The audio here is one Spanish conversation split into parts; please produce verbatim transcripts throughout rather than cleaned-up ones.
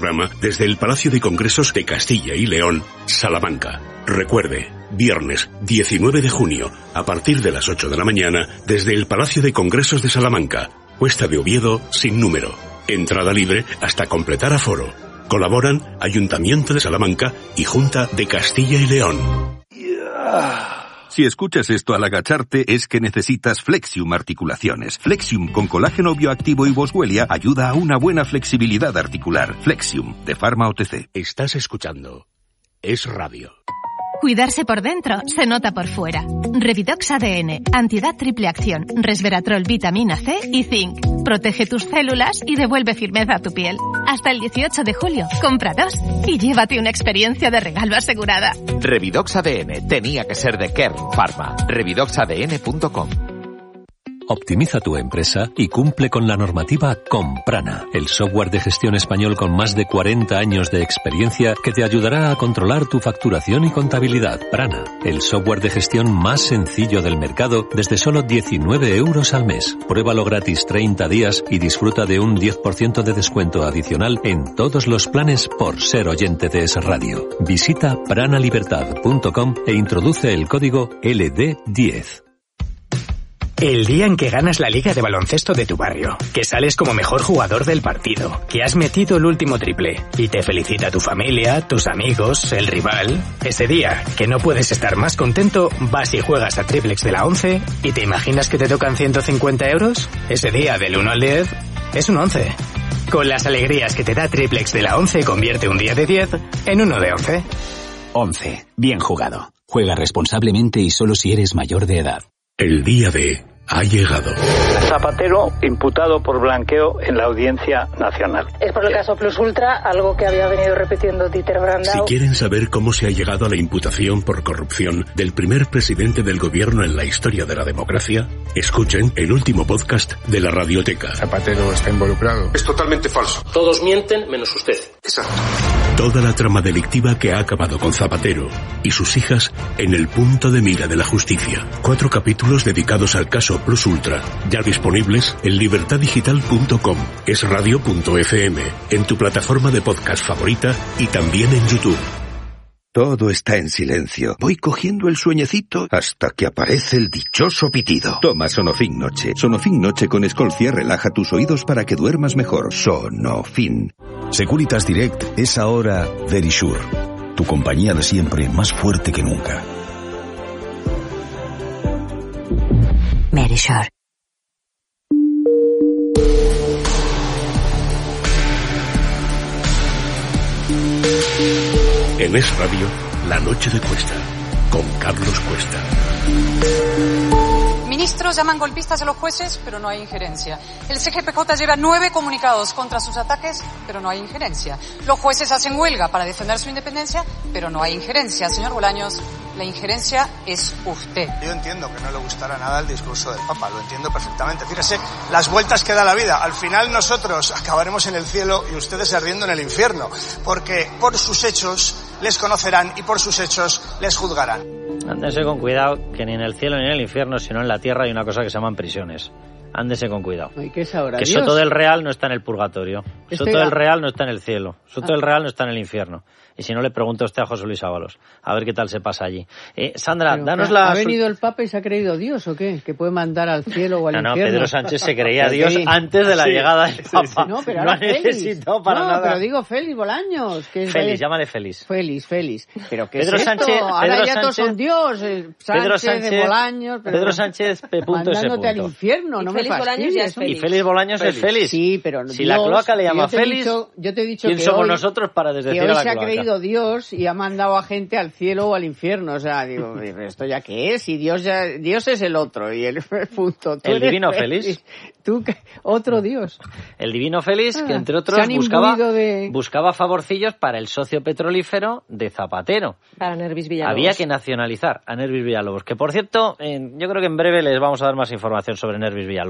Programa desde el Palacio de Congresos de Castilla y León, Salamanca. Recuerde, viernes diecinueve de junio, a partir de las ocho de la mañana, desde el Palacio de Congresos de Salamanca, Cuesta de Oviedo, sin número. Entrada libre hasta completar aforo. Colaboran Ayuntamiento de Salamanca y Junta de Castilla y León. Si escuchas esto al agacharte es que necesitas Flexium Articulaciones. Flexium con colágeno bioactivo y boswellia ayuda a una buena flexibilidad articular. Flexium, de Pharma O T C. Estás escuchando Es Radio. Cuidarse por dentro se nota por fuera. Revidox A D N, antiedad triple acción, resveratrol, vitamina C y zinc. Protege tus células y devuelve firmeza a tu piel. Hasta el dieciocho de julio, compra dos y llévate una experiencia de regalo asegurada. Revidox A D N tenía que ser de Kern Pharma. revidox a d n punto com. Optimiza tu empresa y cumple con la normativa con Prana, el software de gestión español con más de cuarenta años de experiencia que te ayudará a controlar tu facturación y contabilidad. Prana, el software de gestión más sencillo del mercado desde solo diecinueve euros al mes. Pruébalo gratis treinta días y disfruta de un diez por ciento de descuento adicional en todos los planes por ser oyente de Es Radio. Visita prana libertad punto com e introduce el código L D diez. El día en que ganas la liga de baloncesto de tu barrio, que sales como mejor jugador del partido, que has metido el último triple y te felicita tu familia, tus amigos, el rival. Ese día, que no puedes estar más contento, vas y juegas a Triplex de la once y te imaginas que te tocan ciento cincuenta euros. Ese día, del uno al diez, es un once. Con las alegrías que te da Triplex de la once, convierte un día de diez en uno de once. once. Bien jugado. Juega responsablemente y solo si eres mayor de edad. El día de ha llegado. Zapatero imputado por blanqueo en la Audiencia Nacional. Es por el caso Plus Ultra, algo que había venido repitiendo Dieter Brandau. Si quieren saber cómo se ha llegado a la imputación por corrupción del primer presidente del gobierno en la historia de la democracia, escuchen el último podcast de la Radioteca. Zapatero está involucrado. Es totalmente falso. Todos mienten menos usted. Exacto. Toda la trama delictiva que ha acabado con Zapatero y sus hijas en el punto de mira de la justicia. Cuatro capítulos dedicados al caso Plus Ultra, ya disponibles en libertad digital punto com, es radio punto f m, en tu plataforma de podcast favorita y también en YouTube. Todo está en silencio. Voy cogiendo el sueñecito hasta que aparece el dichoso pitido. Toma Sonofin Noche. Sonofin Noche con Escolcia relaja tus oídos para que duermas mejor. Sonofin. Securitas Direct es ahora Verisure, tu compañía de siempre más fuerte que nunca. Verisure. En Es Radio, La Noche de Cuesta, con Carlos Cuesta. Ministros llaman golpistas a los jueces, pero no hay injerencia. El C G P J lleva nueve comunicados contra sus ataques, pero no hay injerencia. Los jueces hacen huelga para defender su independencia, pero no hay injerencia. Señor Bolaños, la injerencia es usted. Yo entiendo que no le gustará nada el discurso del Papa, lo entiendo perfectamente. Fíjese las vueltas que da la vida. Al final nosotros acabaremos en el cielo y ustedes ardiendo en el infierno, porque por sus hechos les conocerán y por sus hechos les juzgarán. Ándese con cuidado, que ni en el cielo ni en el infierno, sino en la tierra hay una cosa que se llaman prisiones. Ándese con cuidado. ¿Y qué es ahora? Que Dios. Soto del Real no está en el purgatorio. Este Soto era... del Real no está en el cielo. Soto ah. del Real no está en el infierno. Y si no, le pregunto a usted a José Luis Ábalos. A ver qué tal se pasa allí. Eh, Sandra, Pero, danos ¿ha la... ¿Ha venido el Papa y se ha creído Dios o qué? ¿Que puede mandar al cielo o al no, no, infierno? Pedro Sánchez se creía Dios antes de la sí, llegada del Papa. Sí, sí. No, pero no ahora ha necesitado para no, nada. pero digo Félix Bolaños. Que es Félix, es... llámale Félix. Félix, Félix. ¿Pero qué Pedro es esto? Sánchez, Ahora Pedro ya Sánchez, todos son Dios. El Sánchez, Pedro Sánchez, de Bolaños. Pero Pedro Sánchez, P. Punto ese punto. Mandándote al infierno, no me fastidies. Y Félix Bolaños es Félix. Sí, pero si Dios, la cloaca le llama Félix, dicho, yo te he dicho ¿quién que somos hoy, nosotros para desdecir que hoy a la se cloaca? ha creído Dios y ha mandado a gente al cielo o al infierno? O sea, digo, ¿esto ya qué es? Y Dios ya, Dios es el otro y el punto. ¿Tú el divino Félix. Félix. Tú, otro Dios. El divino Félix, ah, que entre otros buscaba, de... buscaba favorcillos para el socio petrolífero de Zapatero. Para Nervis Villalobos. Había que nacionalizar a Nervis Villalobos, que por cierto, eh, yo creo que en breve les vamos a dar más información sobre Nervis Villalobos.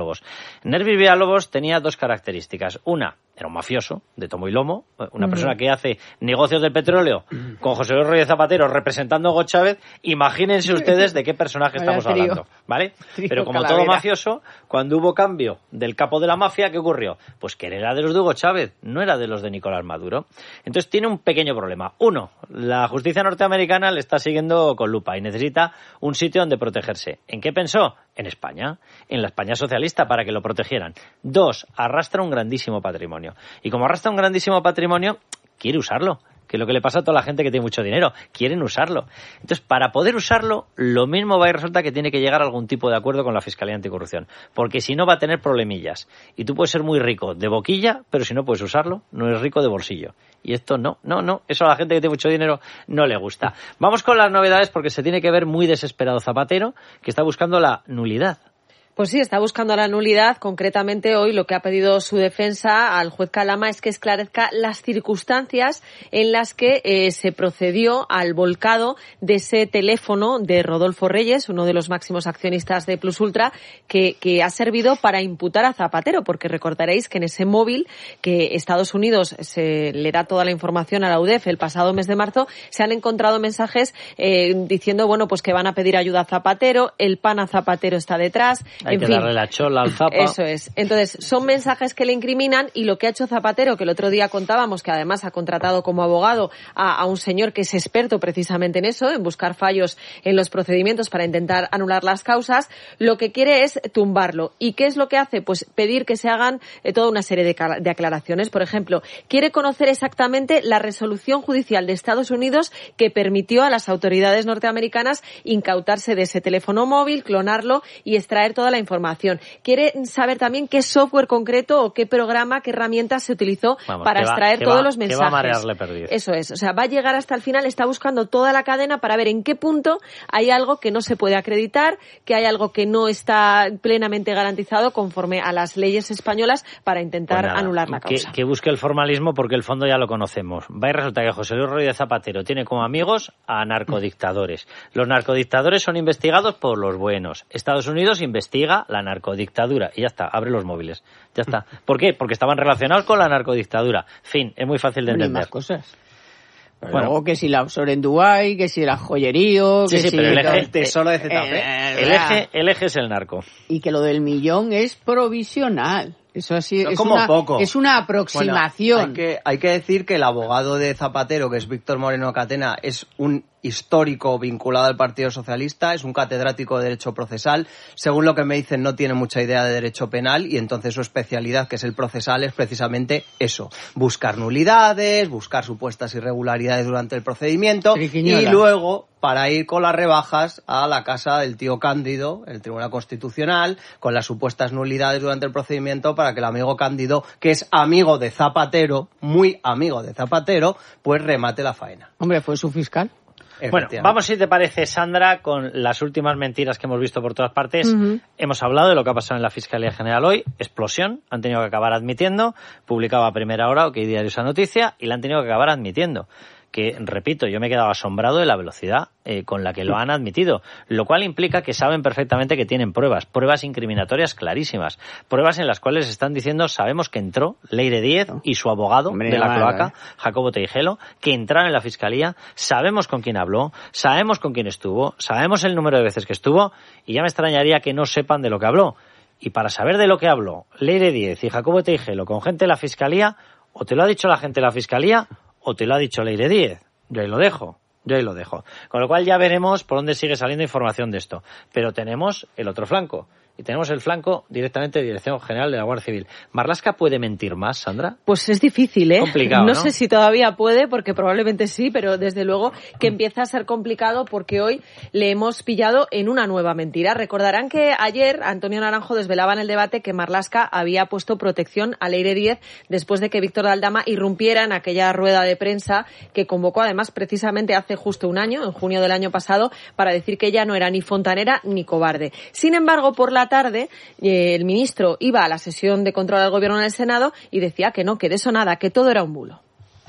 Villalobos. Nervis Villalobos tenía dos características. Una, era un mafioso de tomo y lomo, una mm. persona que hace negocios del petróleo mm. con José Luis Rodríguez Zapatero representando a Hugo Chávez. Imagínense ustedes de qué personaje estamos trío. hablando, ¿vale? Trío Pero como calavera. Todo mafioso, cuando hubo cambio del capo de la mafia, ¿qué ocurrió? Pues que era de los de Hugo Chávez, no era de los de Nicolás Maduro. Entonces tiene un pequeño problema. Uno, la justicia norteamericana le está siguiendo con lupa y necesita un sitio donde protegerse. ¿En qué pensó? En España, en la España socialista, para que lo protegieran. Dos, arrastra un grandísimo patrimonio. Y como arrastra un grandísimo patrimonio, quiere usarlo. Que es lo que le pasa a toda la gente que tiene mucho dinero. Quieren usarlo. Entonces, para poder usarlo, lo mismo va y resulta que tiene que llegar a algún tipo de acuerdo con la Fiscalía Anticorrupción. Porque si no, va a tener problemillas. Y tú puedes ser muy rico de boquilla, pero si no puedes usarlo, no eres rico de bolsillo. Y esto no, no, no. Eso a la gente que tiene mucho dinero no le gusta. Vamos con las novedades porque se tiene que ver muy desesperado Zapatero, que está buscando la nulidad. Pues sí, está buscando la nulidad. Concretamente hoy lo que ha pedido su defensa al juez Calama es que esclarezca las circunstancias en las que eh, se procedió al volcado de ese teléfono de Rodolfo Reyes, uno de los máximos accionistas de Plus Ultra, que, que ha servido para imputar a Zapatero, porque recordaréis que en ese móvil que Estados Unidos se le da toda la información a la U D E F el pasado mes de marzo, se han encontrado mensajes eh, diciendo, bueno, pues que van a pedir ayuda a Zapatero, el pan a Zapatero está detrás. Hay en que fin, darle la chola al Zapa. Eso es. Entonces, son mensajes que le incriminan y lo que ha hecho Zapatero, que el otro día contábamos que además ha contratado como abogado a, a un señor que es experto precisamente en eso, en buscar fallos en los procedimientos para intentar anular las causas, lo que quiere es tumbarlo. ¿Y qué es lo que hace? Pues pedir que se hagan eh, toda una serie de, de aclaraciones. Por ejemplo, quiere conocer exactamente la resolución judicial de Estados Unidos que permitió a las autoridades norteamericanas incautarse de ese teléfono móvil, clonarlo y extraer toda la información. Quiere saber también qué software concreto o qué programa, qué herramientas se utilizó Vamos, para extraer va, todos va, los mensajes. Que va a marearle perdido. Eso es. O sea, va a llegar hasta el final, está buscando toda la cadena para ver en qué punto hay algo que no se puede acreditar, que hay algo que no está plenamente garantizado conforme a las leyes españolas para intentar pues nada, anular la causa. Que, que busque el formalismo porque el fondo ya lo conocemos. Va y resulta que José Luis Rodríguez Zapatero tiene como amigos a narcodictadores. Los narcodictadores son investigados por los buenos. Estados Unidos investiga la narcodictadura y ya está, abre los móviles, ya está. ¿Por qué? Porque estaban relacionados con la narcodictadura. Fin, es muy fácil de entender. Más cosas. Pero bueno, luego que si la offshore en Dubái, que si el joyerío, sí, que sí, si pero el, eje, el tesoro de Z P. Eh, el, eje, el eje es el narco. Y que lo del millón es provisional. Eso así no es, como una, poco. es una aproximación. Bueno, hay, que, hay que decir que el abogado de Zapatero, que es Víctor Moreno Catena, es un histórico vinculado al Partido Socialista, es un catedrático de Derecho Procesal. Según lo que me dicen, no tiene mucha idea de Derecho Penal y entonces su especialidad, que es el procesal, es precisamente eso. Buscar nulidades, buscar supuestas irregularidades durante el procedimiento y luego para ir con las rebajas a la casa del tío Cándido, el Tribunal Constitucional, con las supuestas nulidades durante el procedimiento para que el amigo Cándido, que es amigo de Zapatero, muy amigo de Zapatero, pues remate la faena. Hombre, fue su fiscal. Bueno, vamos si te parece, Sandra, con las últimas mentiras que hemos visto por todas partes. Uh-huh. Hemos hablado de lo que ha pasado en la Fiscalía General hoy. Explosión. Han tenido que acabar admitiendo. Publicaba a primera hora OK Diario esa noticia y la han tenido que acabar admitiendo. Que, repito, yo me he quedado asombrado de la velocidad eh, con la que lo han admitido, lo cual implica que saben perfectamente que tienen pruebas, pruebas incriminatorias clarísimas, pruebas en las cuales están diciendo, sabemos que entró Leire Díez y su abogado Hombre, de la cloaca, eh. Jacobo Teijelo, que entraron en la Fiscalía, sabemos con quién habló, sabemos con quién estuvo, sabemos el número de veces que estuvo, y ya me extrañaría que no sepan de lo que habló. Y para saber de lo que habló Leire Díez y Jacobo Teijelo con gente de la Fiscalía, o te lo ha dicho la gente de la Fiscalía, o te lo ha dicho Leire Díez. Yo ahí lo dejo, yo ahí lo dejo. Con lo cual ya veremos por dónde sigue saliendo información de esto. Pero tenemos el otro flanco. Y tenemos el flanco directamente de Dirección General de la Guardia Civil. ¿Marlaska puede mentir más, Sandra? Pues es difícil, ¿eh? Complicado, no, ¿no? sé si todavía puede, porque probablemente sí, pero desde luego que empieza a ser complicado porque hoy le hemos pillado en una nueva mentira. Recordarán que ayer Antonio Naranjo desvelaba en el debate que Marlaska había puesto protección a Leire Díez después de que Víctor de Aldama irrumpiera en aquella rueda de prensa que convocó además precisamente hace justo un año, en junio del año pasado, para decir que ella no era ni fontanera ni cobarde. Sin embargo, por la tarde, eh, el ministro iba a la sesión de control al gobierno en el Senado y decía que no, que de eso nada, que todo era un bulo.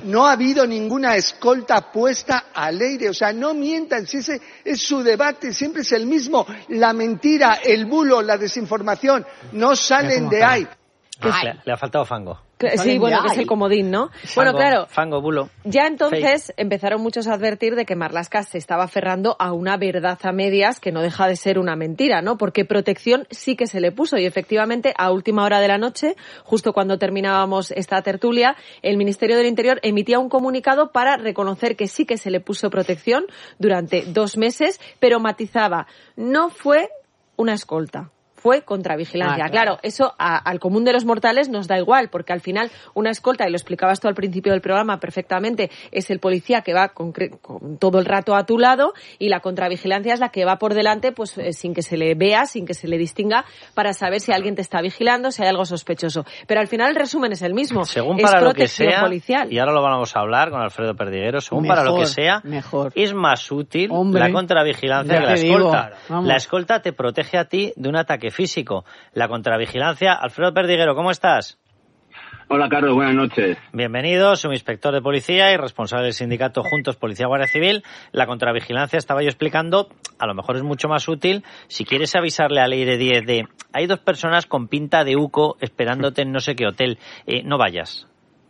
No ha habido ninguna escolta puesta al aire, o sea, no mientan, si ese es su debate, siempre es el mismo, la mentira, el bulo, la desinformación, no salen de ahí. Le, le ha faltado fango. Sí, bueno, que es el comodín, ¿no? Fango, bueno, claro. Fango, bulo. Ya entonces fake. Empezaron muchos a advertir de que Marlaska se estaba aferrando a una verdad a medias que no deja de ser una mentira, ¿no? Porque protección sí que se le puso y efectivamente a última hora de la noche, justo cuando terminábamos esta tertulia, el Ministerio del Interior emitía un comunicado para reconocer que sí que se le puso protección durante dos meses, pero matizaba, no fue una escolta. Fue contravigilancia. Ah, claro. claro, eso a, al común de los mortales nos da igual, porque al final una escolta, y lo explicabas tú al principio del programa perfectamente, es el policía que va con, con todo el rato a tu lado y la contravigilancia es la que va por delante pues eh, sin que se le vea, sin que se le distinga, para saber si alguien te está vigilando, si hay algo sospechoso. Pero al final el resumen es el mismo. Según es para lo que protección sea, policial. Y ahora lo vamos a hablar con Alfredo Perdiguero, según mejor, para lo que sea, mejor. es más útil Hombre, la contravigilancia que la escolta. Digo, la escolta te protege a ti de un ataque físico. La contravigilancia. Alfredo Perdiguero, ¿cómo estás? Hola, Carlos, buenas noches. Bienvenido, soy inspector de policía y responsable del sindicato Juntos Policía Guardia Civil. La contravigilancia, estaba yo explicando, a lo mejor es mucho más útil si quieres avisarle al Leire diez de hay dos personas con pinta de uco esperándote en no sé qué hotel, eh, no vayas.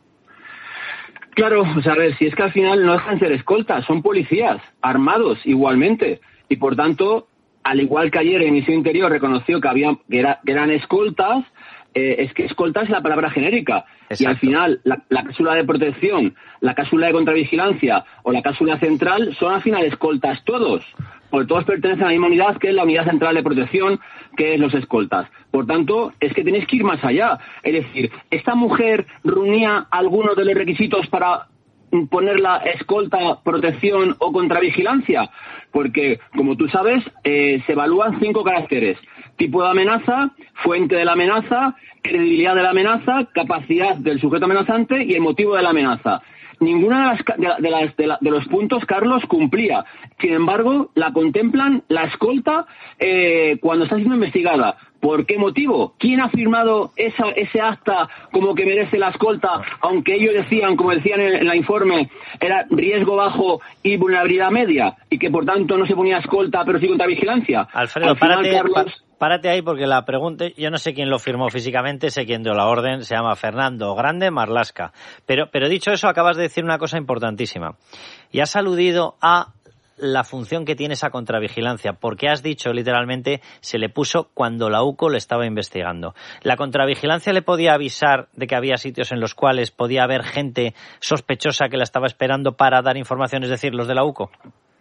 Claro, o sea, a ver, si es que al final no dejan ser escoltas, son policías, armados igualmente, y por tanto, al igual que ayer el Ministerio Interior reconoció que había que, era, que eran escoltas, eh, es que escoltas es la palabra genérica. Exacto. Y al final la, la cápsula de protección, la cápsula de contravigilancia o la cápsula central son al final escoltas todos, porque todos pertenecen a la misma unidad que es la unidad central de protección, que es los escoltas. Por tanto, es que tenéis que ir más allá. Es decir, ¿esta mujer reunía algunos de los requisitos para poner la escolta, protección o contravigilancia? Porque, como tú sabes, eh, se evalúan cinco caracteres: tipo de amenaza, fuente de la amenaza, credibilidad de la amenaza, capacidad del sujeto amenazante y el motivo de la amenaza. Ninguna de, las, de, de, las, de, la, de los puntos, Carlos, cumplía. Sin embargo, la contemplan la escolta eh, cuando está siendo investigada. ¿Por qué motivo? ¿Quién ha firmado esa, ese acta como que merece la escolta, aunque ellos decían, como decían en el informe, era riesgo bajo y vulnerabilidad media, y que por tanto no se ponía escolta, pero sí contravigilancia? Alfredo, Al final, párate, Carlos... pa- párate ahí porque la pregunta, yo no sé quién lo firmó físicamente, sé quién dio la orden, se llama Fernando Grande Marlaska. Pero, pero dicho eso, acabas de decir una cosa importantísima. Y has aludido a la función que tiene esa contravigilancia, porque has dicho literalmente se le puso cuando la UCO le estaba investigando. ¿La contravigilancia le podía avisar de que había sitios en los cuales podía haber gente sospechosa que la estaba esperando para dar información, es decir, los de la UCO?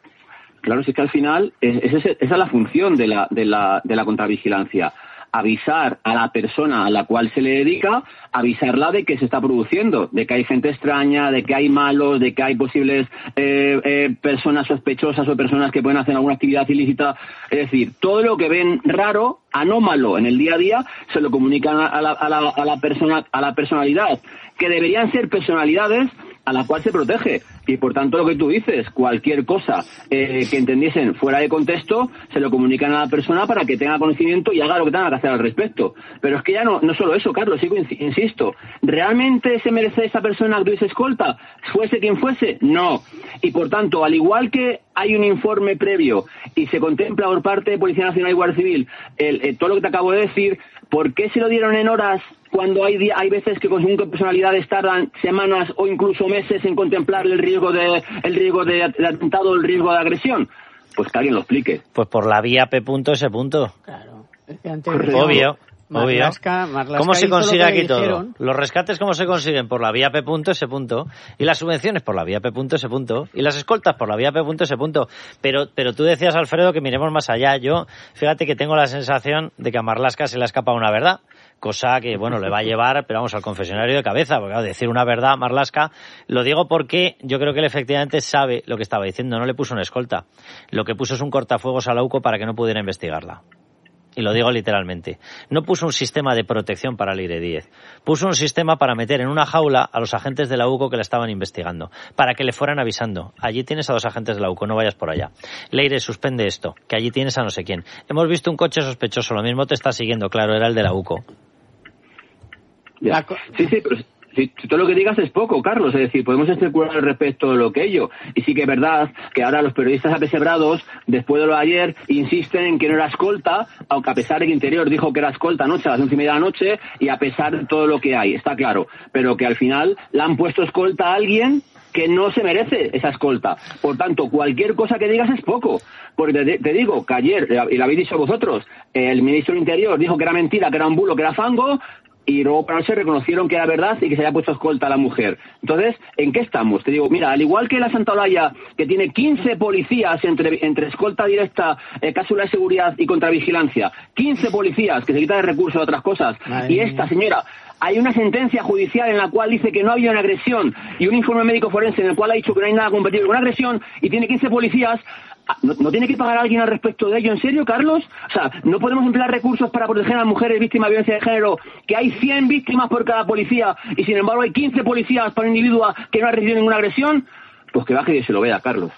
Claro, sí que al final es, es, esa es la función de la, de la, de la contravigilancia. Avisar a la persona a la cual se le dedica, avisarla de que se está produciendo, de que hay gente extraña, de que hay malos, de que hay posibles eh, eh, personas sospechosas o personas que pueden hacer alguna actividad ilícita. Es decir, todo lo que ven raro, anómalo en el día a día, se lo comunican a la, a la, a la persona, a la personalidad, que deberían ser personalidades a la cual se protege. Y por tanto, lo que tú dices, cualquier cosa eh, que entendiesen fuera de contexto, se lo comunican a la persona para que tenga conocimiento y haga lo que tenga que hacer al respecto. Pero es que ya no, no solo eso, Carlos, sigo, insisto, ¿realmente se merece esa persona que tuviese escolta? ¿Fuese quien fuese? No. Y por tanto, al igual que hay un informe previo y se contempla por parte de Policía Nacional y Guardia Civil el, el, todo lo que te acabo de decir, ¿por qué se lo dieron en horas cuando hay, hay veces que con cinco personalidades tardan semanas o incluso meses en contemplar el riesgo de el riesgo de, de atentado o el riesgo de agresión? Pues que alguien lo explique. Pues por la vía P. ese punto. Claro. Es que antes obvio. Marlaska, Obvio. Marlaska ¿Cómo se consigue aquí dijeron? todo? Los rescates, ¿cómo se consiguen? Por la vía P. ese punto. Y las subvenciones por la vía P. ese punto. Y las escoltas por la vía P. ese punto. Pero, pero tú decías, Alfredo, que miremos más allá. Yo, fíjate que tengo la sensación de que a Marlaska se le ha escapado una verdad. Cosa que, bueno, le va a llevar, pero vamos, al confesionario de cabeza, porque claro, decir una verdad, Marlaska, lo digo porque yo creo que él efectivamente sabe lo que estaba diciendo, no le puso una escolta. Lo que puso es un cortafuegos a la UCO para que no pudiera investigarla. Y lo digo literalmente. No puso un sistema de protección para Leire diez. Puso un sistema para meter en una jaula a los agentes de la UCO que la estaban investigando, para que le fueran avisando. Allí tienes a dos agentes de la UCO, no vayas por allá. Leire, suspende esto, que allí tienes a no sé quién. Hemos visto un coche sospechoso, lo mismo te está siguiendo, claro, era el de la UCO. Ya. Sí, sí, pero Si, si todo lo que digas es poco, Carlos, es decir, podemos especular respecto a lo que ello. Y sí que es verdad que ahora los periodistas apesebrados, después de lo de ayer, insisten en que no era escolta, aunque a pesar de que Interior dijo que era escolta anoche a las once y media de la noche, y a pesar de todo lo que hay, está claro. Pero que al final le han puesto escolta a alguien que no se merece esa escolta. Por tanto, cualquier cosa que digas es poco. Porque te, te digo que ayer, y lo habéis dicho vosotros, el ministro del Interior dijo que era mentira, que era un bulo, que era fango, y luego para noche reconocieron que era verdad y que se había puesto escolta a la mujer. Entonces, ¿en qué estamos? Te digo, mira, al igual que la Santa Olaya, que tiene quince policías entre, entre escolta directa, eh, cápsula de seguridad y contravigilancia, quince policías que se quitan de recursos de otras cosas, Madre y esta señora, hay una sentencia judicial en la cual dice que no ha habido una agresión y un informe médico forense en el cual ha dicho que no hay nada compatible con una agresión y tiene quince policías. ¿No, ¿No tiene que pagar a alguien al respecto de ello? ¿En serio, Carlos? O sea, ¿no podemos emplear recursos para proteger a las mujeres víctimas de violencia de género? Que hay cien víctimas por cada policía y sin embargo hay quince policías para un individuo que no ha recibido ninguna agresión. Pues que baje y se lo vea, Carlos.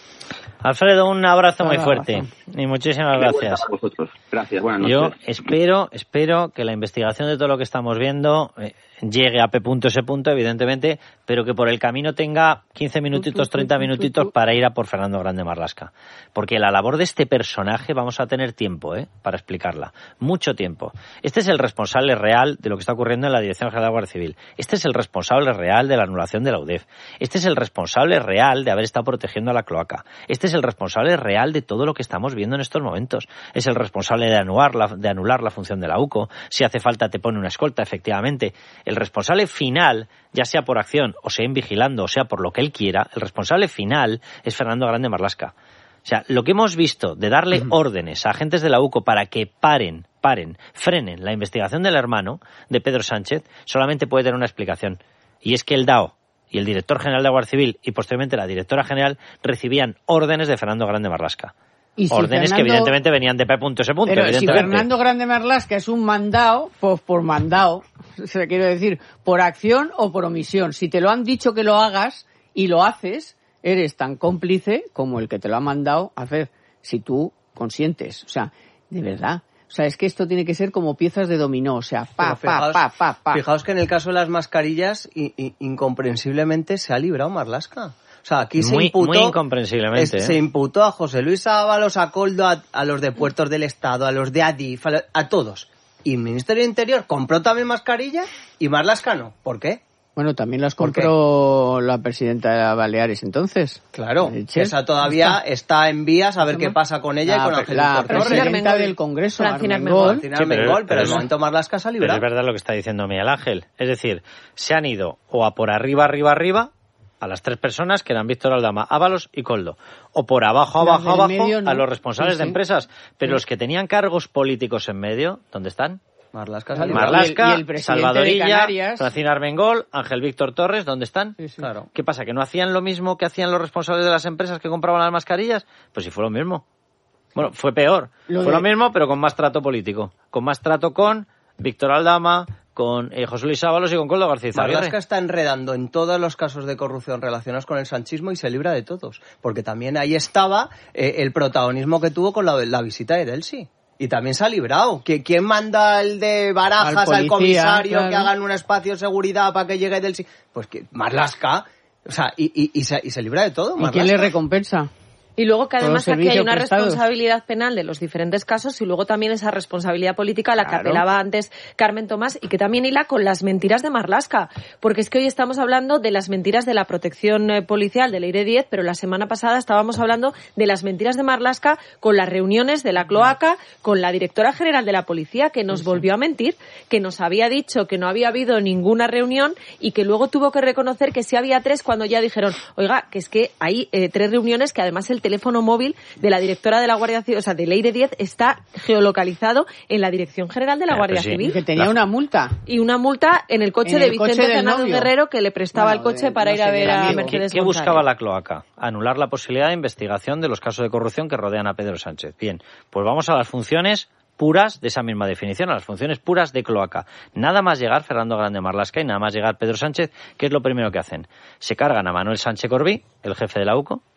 Alfredo, un abrazo muy fuerte y muchísimas gracias. A vosotros. Gracias, buenas noches. Yo espero, espero que la investigación de todo lo que estamos viendo eh, llegue a P. S. evidentemente, pero que por el camino tenga quince minutitos, treinta minutitos para ir a por Fernando Grande Marlaska. Porque la labor de este personaje vamos a tener tiempo ¿eh? para explicarla. Mucho tiempo. Este es el responsable real de lo que está ocurriendo en la Dirección General de la Guardia Civil. Este es el responsable real de la anulación de la U D E F. Este es el responsable real de haber estado protegiendo a la cloaca. Este es el responsable real de todo lo que estamos viendo en estos momentos. Es el responsable de anular la, de anular la función de la U C O. Si hace falta te pone una escolta, efectivamente. El responsable final, ya sea por acción o sea vigilando o sea por lo que él quiera, el responsable final es Fernando Grande Marlaska. O sea, lo que hemos visto de darle uh-huh. órdenes a agentes de la U C O para que paren, paren, frenen la investigación del hermano de Pedro Sánchez, solamente puede tener una explicación. Y es que el D A O y el director general de la Guardia Civil y posteriormente la directora general recibían órdenes de Fernando Grande Marlaska. Si órdenes Fernando, que evidentemente venían de P. S. Pero si Fernando Grande Marlaska es un mandado, pues por mandado, se quiero decir, por acción o por omisión. Si te lo han dicho que lo hagas y lo haces, eres tan cómplice como el que te lo ha mandado hacer, si tú consientes. O sea, de verdad. O sea, es que esto tiene que ser como piezas de dominó, o sea, pa, fijaos, pa, pa, pa, pa. Fijaos que en el caso de las mascarillas, i- i- incomprensiblemente se ha librado Marlaska. O sea, aquí se muy, imputó, muy incomprensiblemente, es, ¿eh? se imputó a José Luis Ábalos, a Coldo, a, a los de Puertos del Estado, a los de Adif, a, a todos. Y el Ministerio de Interior compró también mascarillas y Marlaska no. ¿Por qué? Bueno, también las compró la presidenta de Baleares entonces. Claro, esa todavía está, está en vías a ver qué pasa con ella la, y con Ángel La Víctor Torres. presidenta del Congreso, Francina Armengol. Armengol. Sí, pero, pero el momento Marlaska se ha librado. Pero es verdad lo que está diciendo Miguel Ángel. Es decir, se han ido o a por arriba, arriba, arriba, a las tres personas que eran Víctor Aldama, Ábalos y Coldo. O por abajo, abajo, abajo, medio, ¿no? A los responsables sí, sí. de empresas. Pero sí. Los que tenían cargos políticos en medio, ¿dónde están? Marlaska, Marlaska, y el, y el Salvadorilla, Francina Armengol, Ángel Víctor Torres, ¿dónde están? Sí, sí. Claro. ¿Qué pasa? ¿Que no hacían lo mismo que hacían los responsables de las empresas que compraban las mascarillas? Pues si fue lo mismo. Bueno, fue peor. Lo fue de... lo mismo, pero con más trato político. Con más trato con Víctor Aldama, con eh, José Luis Ábalos y con Coldo García Izaguirre. Marlaska está enredando en todos los casos de corrupción relacionados con el sanchismo y se libra de todos. Porque también ahí estaba eh, el protagonismo que tuvo con la, la visita de Delsi. Y también se ha librado. ¿Quién manda el de Barajas al, policía, al comisario claro. que hagan un espacio de seguridad para que llegue Delsi? Pues que Marlaska. O sea, y, y, y, se, y se libra de todo. ¿Y quién le recompensa? Y luego que además aquí hay una prestados. responsabilidad penal de los diferentes casos y luego también esa responsabilidad política a la claro. que apelaba antes Carmen Tomás y que también hila con las mentiras de Marlaska. Porque es que hoy estamos hablando de las mentiras de la protección policial de Leire diez, pero la semana pasada estábamos hablando de las mentiras de Marlaska con las reuniones de la cloaca, con la directora general de la policía que nos volvió a mentir, que nos había dicho que no había habido ninguna reunión y que luego tuvo que reconocer que sí había tres cuando ya dijeron, oiga, que es que hay eh, tres reuniones que además el teléfono móvil de la directora de la Guardia Civil, o sea, de Leire diez, está geolocalizado en la Dirección General de la Guardia sí. Civil. Y que tenía una multa. Y una multa en el coche en de el Vicente coche Fernández Guerrero que le prestaba bueno, el coche de, para no ir a ver a Mercedes ¿Qué, ¿Qué buscaba la cloaca? Anular la posibilidad de investigación de los casos de corrupción que rodean a Pedro Sánchez. Bien, pues vamos a las funciones puras de esa misma definición, a las funciones puras de cloaca. Nada más llegar Fernando Grande Marlaska y nada más llegar Pedro Sánchez, ¿qué es lo primero que hacen? Se cargan a Manuel Sánchez Corbí, el jefe de la U C O,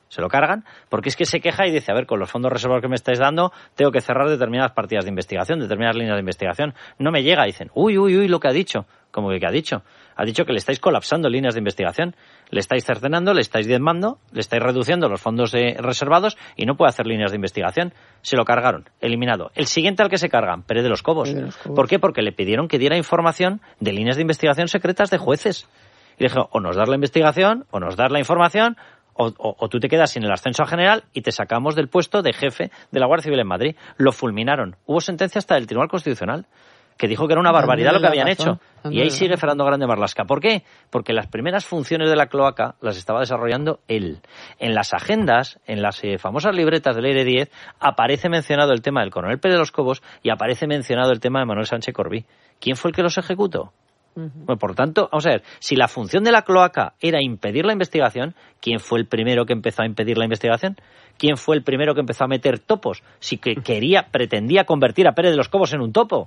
Se lo cargan porque es que se queja y dice, a ver, con los fondos reservados que me estáis dando, tengo que cerrar determinadas partidas de investigación, determinadas líneas de investigación. No me llega. Dicen, uy, uy, uy, lo que ha dicho. ¿Cómo que qué ha dicho? Ha dicho que le estáis colapsando líneas de investigación. Le estáis cercenando, le estáis diezmando, le estáis reduciendo los fondos de reservados y no puede hacer líneas de investigación. Se lo cargaron, eliminado. El siguiente al que se cargan, Pérez de los Cobos. De los Cobos. ¿Por qué? Porque le pidieron que diera información de líneas de investigación secretas de jueces. Y le dijo, o nos das la investigación, o nos das la información, O, o, o tú te quedas sin el ascenso a general y te sacamos del puesto de jefe de la Guardia Civil en Madrid. Lo fulminaron. Hubo sentencia hasta del Tribunal Constitucional que dijo que era una barbaridad lo que habían hecho. Y ahí sigue Fernando Grande Marlaska. ¿Por qué? Porque las primeras funciones de la cloaca las estaba desarrollando él. En las agendas, en las eh, famosas libretas del Aire diez, aparece mencionado el tema del coronel Pérez de los Cobos y aparece mencionado el tema de Manuel Sánchez Corbí. ¿Quién fue el que los ejecutó? Bueno, por tanto, vamos a ver, si la función de la cloaca era impedir la investigación, ¿quién fue el primero que empezó a impedir la investigación? ¿Quién fue el primero que empezó a meter topos? Si que quería, pretendía convertir a Pérez de los Cobos en un topo.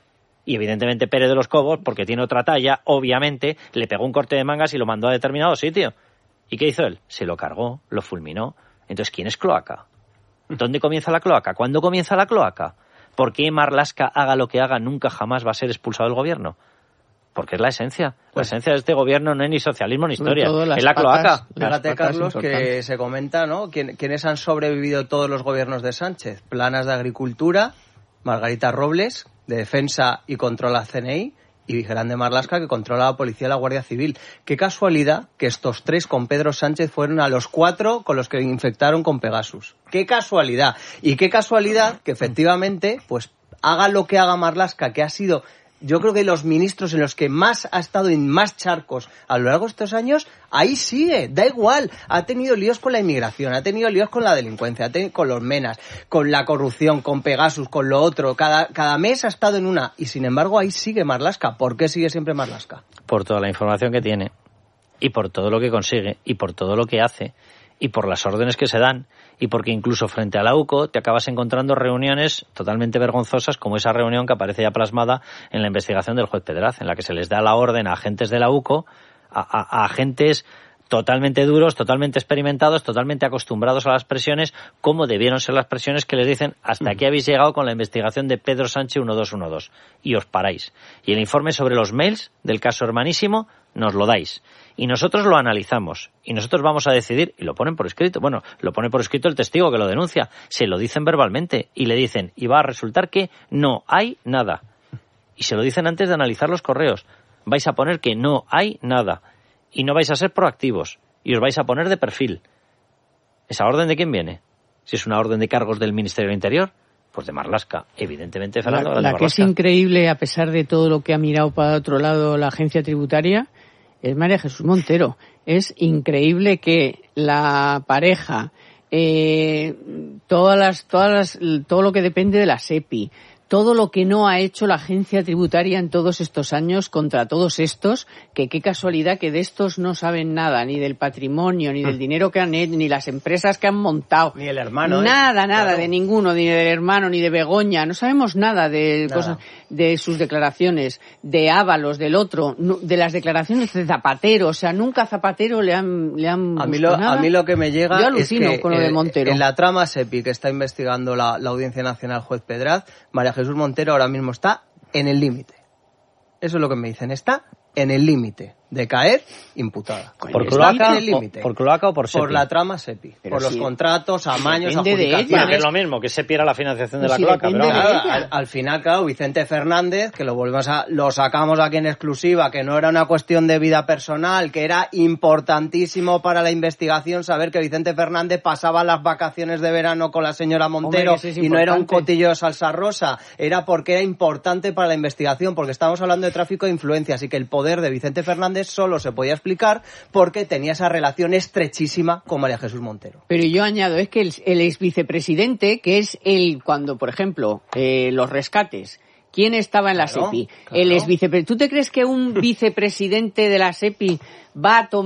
Y evidentemente Pérez de los Cobos, porque tiene otra talla, obviamente, le pegó un corte de mangas y lo mandó a determinado sitio. ¿Y qué hizo él? Se lo cargó, lo fulminó. Entonces, ¿quién es cloaca? ¿Dónde comienza la cloaca? ¿Cuándo comienza la cloaca? ¿Por qué Marlaska, haga lo que haga, nunca jamás va a ser expulsado del gobierno? Porque es la esencia. La esencia de este gobierno no es ni socialismo ni historia. Es la cloaca. Fíjate, Carlos, que se comenta, ¿no? ¿Quiénes han sobrevivido todos los gobiernos de Sánchez? Planas de Agricultura, Margarita Robles, de Defensa y controla C N I, y Grande Marlaska, que controla la Policía y la Guardia Civil. Qué casualidad que estos tres con Pedro Sánchez fueron a los cuatro con los que infectaron con Pegasus. Qué casualidad. Y qué casualidad que efectivamente, pues haga lo que haga Marlaska, que ha sido... Yo creo que los ministros en los que más ha estado en más charcos a lo largo de estos años, ahí sigue, da igual. Ha tenido líos con la inmigración, ha tenido líos con la delincuencia, ha tenido, con los menas, con la corrupción, con Pegasus, con lo otro. Cada, cada mes ha estado en una. Y sin embargo, ahí sigue Marlaska. ¿Por qué sigue siempre Marlaska? Por toda la información que tiene, y por todo lo que consigue, y por todo lo que hace, y por las órdenes que se dan, y porque incluso frente a la U C O te acabas encontrando reuniones totalmente vergonzosas, como esa reunión que aparece ya plasmada en la investigación del juez Pedraz, en la que se les da la orden a agentes de la U C O, a, a, a agentes totalmente duros, totalmente experimentados, totalmente acostumbrados a las presiones, como debieron ser las presiones que les dicen hasta aquí habéis llegado con la investigación de Pedro Sánchez uno dos uno dos, y os paráis. Y el informe sobre los mails del caso Hermanísimo nos lo dais. Y nosotros lo analizamos. Y nosotros vamos a decidir, y lo ponen por escrito. Bueno, lo pone por escrito el testigo que lo denuncia. Se lo dicen verbalmente. Y le dicen, y va a resultar que no hay nada. Y se lo dicen antes de analizar los correos. Vais a poner que no hay nada. Y no vais a ser proactivos. Y os vais a poner de perfil. ¿Esa orden de quién viene? Si es una orden de cargos del Ministerio del Interior, pues de Marlaska. Evidentemente, Fernando. La, la que es increíble, a pesar de todo lo que ha mirado para otro lado la agencia tributaria, es María Jesús Montero. Es increíble que la pareja, eh, todas las, todas las, todo lo que depende de la SEPI, todo lo que no ha hecho la agencia tributaria en todos estos años contra todos estos, que qué casualidad que de estos no saben nada, ni del patrimonio, ni del dinero que han hecho, ni las empresas que han montado. Ni el hermano. Nada, ¿eh? nada, Claro. de ninguno, ni del hermano, ni de Begoña. No sabemos nada de Nada. cosas, de sus declaraciones, de Ábalos, del otro, no- de las declaraciones de Zapatero. O sea, nunca a Zapatero le han, le han A mí, lo, nada. a mí lo que me llega Yo es alucino que con lo de eh, Montero. en la trama SEPI que está investigando la, la Audiencia Nacional juez Pedraz, María Jesús Montero ahora mismo está en el límite. Eso es lo que me dicen, está en el límite de caer imputada. ¿Por Está cloaca, en el límite. o, por cloaca o por SEPI? Por la trama SEPI, Pero por los si- contratos, amaños, depende de ella. adjudicaciones. Bueno, que es lo mismo, que SEPI era la financiación de Pues la si cloaca, depende pero de vamos. ella. Al, al final, claro, Vicente Fernández, que lo volvemos a, lo sacamos aquí en exclusiva, que no era una cuestión de vida personal, que era importantísimo para la investigación saber que Vicente Fernández pasaba las vacaciones de verano con la señora Montero. Hombre, que eso es y no era un importante. cotillo de salsa rosa, era porque era importante para la investigación, porque estamos hablando de tráfico de influencias y que el poder de Vicente Fernández solo se podía explicar porque tenía esa relación estrechísima con María Jesús Montero. Pero yo añado, es que el, el ex vicepresidente, que es el, cuando, por ejemplo, eh, los rescates, ¿quién estaba en la Claro, SEPI? claro. El ex vicepresidente. ¿Tú te crees que un vicepresidente de la SEPI va a tomar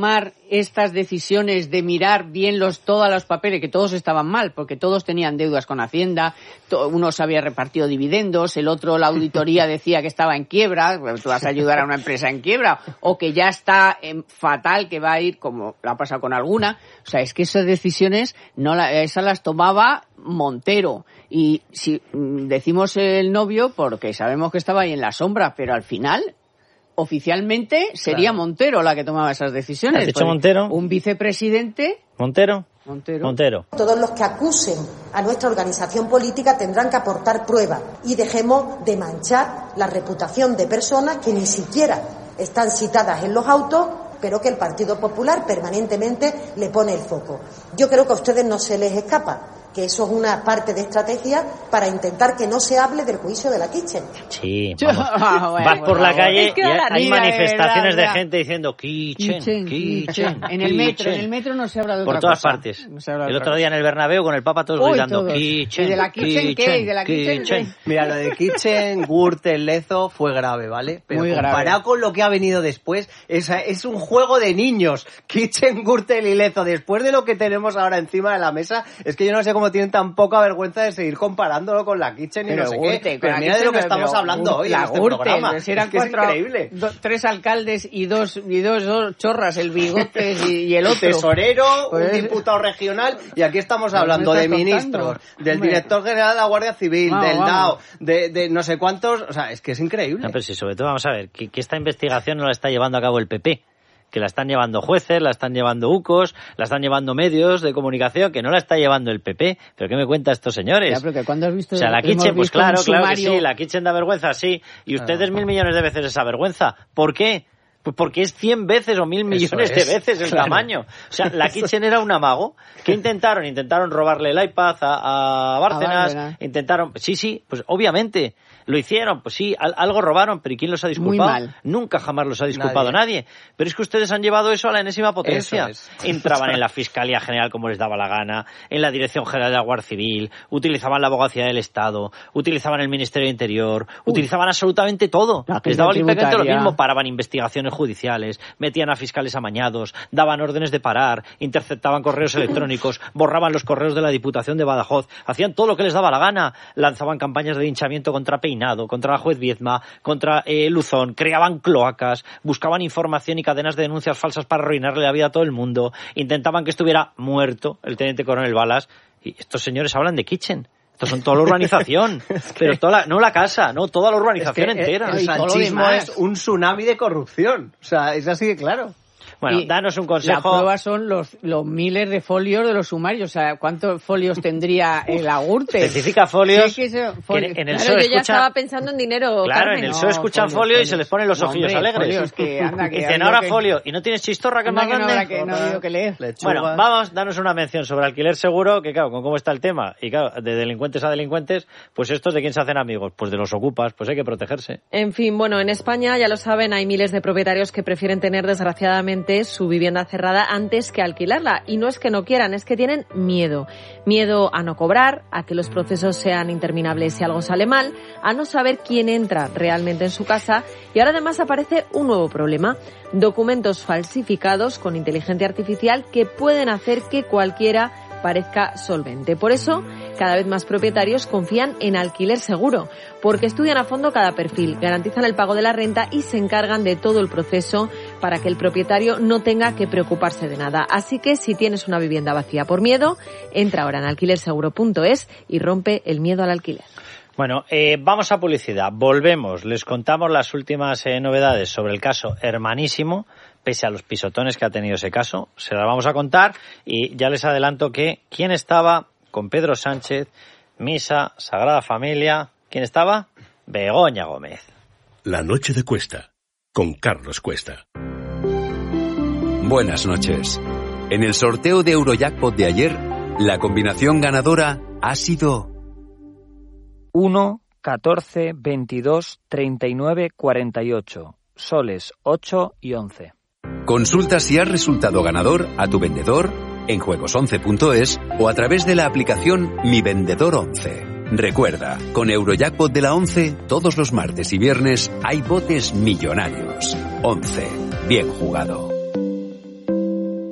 estas decisiones de mirar bien los todos los papeles, que todos estaban mal, porque todos tenían deudas con Hacienda, to, uno se había repartido dividendos, el otro, la auditoría decía que estaba en quiebra, pues tú vas a ayudar a una empresa en quiebra, o que ya está en fatal, que va a ir, como lo ha pasado con alguna. O sea, es que esas decisiones, no la, esas las tomaba Montero. Y si decimos el novio, porque sabemos que estaba ahí en la sombra, pero al final, oficialmente, sería claro. Montero la que tomaba esas decisiones. ¿Has dicho Montero? Un vicepresidente. ¿Montero? Montero. Montero. Todos los que acusen a nuestra organización política tendrán que aportar pruebas y dejemos de manchar la reputación de personas que ni siquiera están citadas en los autos, pero que el Partido Popular permanentemente le pone el foco. Yo creo que a ustedes no se les escapa que eso es una parte de estrategia para intentar que no se hable del juicio de la Kitchen. Sí, vamos. Ah, bueno, vas por bueno, la calle es que y hay manifestaciones de, verdad, de gente diciendo Kitchen, Kitchen, Kitchen. En el metro, en el metro no se habla de otra por todas cosa. partes. No se habla de el otro día en el Bernabéu con el Papa todos Uy, gritando todos. Kitchen, ¿Y de la Kitchen, Kitchen qué? ¿Y de la Kitchen, Kitchen qué? Mira, lo de Kitchen, Gürtel, Lezo fue grave, ¿vale? Pero Muy comparado grave. con lo que ha venido después, es, es un juego de niños. Kitchen, Gürtel y Lezo, después de lo que tenemos ahora encima de la mesa, es que yo no sé cómo tienen tan poca vergüenza de seguir comparándolo con la Kitchen y pero no sé Gürtel, qué. Pero mira de lo que estamos hablando hoy en este Gürtel, programa. Si eran es que cuatro, es increíble. Do, tres alcaldes y dos, y dos, dos chorras, el Bigotes y, y el otro. Tesorero, pues, un diputado regional, y aquí estamos hablando de ministros, del Hombre. director general de la Guardia Civil, vamos, del vamos. D A O, de, de no sé cuántos. O sea, es que es increíble. No, pero sí, sobre todo vamos a ver, que, que esta investigación no la está llevando a cabo el P P. Que la están llevando jueces, la están llevando ucos, la están llevando medios de comunicación, que no la está llevando el P P. ¿Pero qué me cuentan estos señores? Ya, pero que ¿cuándo has visto? O sea, la Kitchen, pues claro, claro que sí, la Kitchen da vergüenza, sí. Y ustedes ah. mil millones de veces esa vergüenza. ¿Por qué? Pues porque es cien veces o mil millones de veces el claro. tamaño. O sea, la Kitchen era un amago. ¿Qué intentaron? Intentaron robarle el iPad a, a Bárcenas, a intentaron... Sí, sí, pues obviamente... ¿Lo hicieron? Pues sí, algo robaron, pero ¿y quién los ha disculpado? Muy mal. Nunca jamás los ha disculpado nadie. nadie. Pero es que ustedes han llevado eso a la enésima potencia. Es. Entraban en la Fiscalía General como les daba la gana, en la Dirección General de la Guardia Civil, utilizaban la Abogacía del Estado, utilizaban el Ministerio de Interior, Uy. utilizaban absolutamente todo. Les daba limpiamente lo mismo, paraban investigaciones judiciales, metían a fiscales amañados, daban órdenes de parar, interceptaban correos electrónicos, borraban los correos de la Diputación de Badajoz, hacían todo lo que les daba la gana, lanzaban campañas de linchamiento contra Peinado, contra la juez Viedma, contra eh, Luzón, creaban cloacas, buscaban información y cadenas de denuncias falsas para arruinarle la vida a todo el mundo, intentaban que estuviera muerto el teniente coronel Balas, y estos señores hablan de Kitchen. Estos son toda la urbanización, es que... pero toda la, no la casa, no, toda la urbanización es que entera. El, el sanchismo es un tsunami de corrupción, o sea, es así de claro. Bueno, y danos un consejo. La prueba son los, los miles de folios de los sumarios. O sea, ¿cuántos folios tendría el Agurte? Especifica folios. Sí, que folios. En, en el claro, S O E yo escucha... ya estaba pensando en dinero, Claro, Carmen. en el no, S O E escuchan folio folios, y se les ponen los no, ojillos hombre, alegres. Folios, que anda, que dicen ahora que... folio. ¿Y no tienes chistorra que es más que no grande? Que no ha habido que leer. Bueno, vamos, danos una mención sobre alquiler seguro, que claro, con cómo está el tema, y claro, de delincuentes a delincuentes, pues estos de quién se hacen amigos, pues de los ocupas, pues hay que protegerse. En fin, bueno, en España, ya lo saben, hay miles de propietarios que prefieren tener, desgraciadamente, su vivienda cerrada antes que alquilarla. Y no es que no quieran, es que tienen miedo. Miedo a no cobrar, a que los procesos sean interminables si algo sale mal, a no saber quién entra realmente en su casa. Y ahora además aparece un nuevo problema. Documentos falsificados con inteligencia artificial que pueden hacer que cualquiera parezca solvente. Por eso, cada vez más propietarios confían en Alquiler Seguro, porque estudian a fondo cada perfil, garantizan el pago de la renta y se encargan de todo el proceso para que el propietario no tenga que preocuparse de nada. Así que si tienes una vivienda vacía por miedo, entra ahora en alquiler seguro punto es y rompe el miedo al alquiler. Bueno, eh, vamos a publicidad. Volvemos. Les contamos las últimas eh, novedades sobre el caso Hermanísimo, pese a los pisotones que ha tenido ese caso. Se las vamos a contar y ya les adelanto que ¿quién estaba con Pedro Sánchez? Misa, Sagrada Familia. ¿Quién estaba? Begoña Gómez. La noche de Cuesta, con Carlos Cuesta. Buenas noches. En el sorteo de Eurojackpot de ayer, la combinación ganadora ha sido uno, catorce, veintidós, treinta y nueve, cuarenta y ocho. Soles ocho y once. Consulta si has resultado ganador a tu vendedor en juegos once punto es o a través de la aplicación Mi Vendedor once. Recuerda, con Eurojackpot de la once, todos los martes y viernes hay botes millonarios. once. Bien jugado.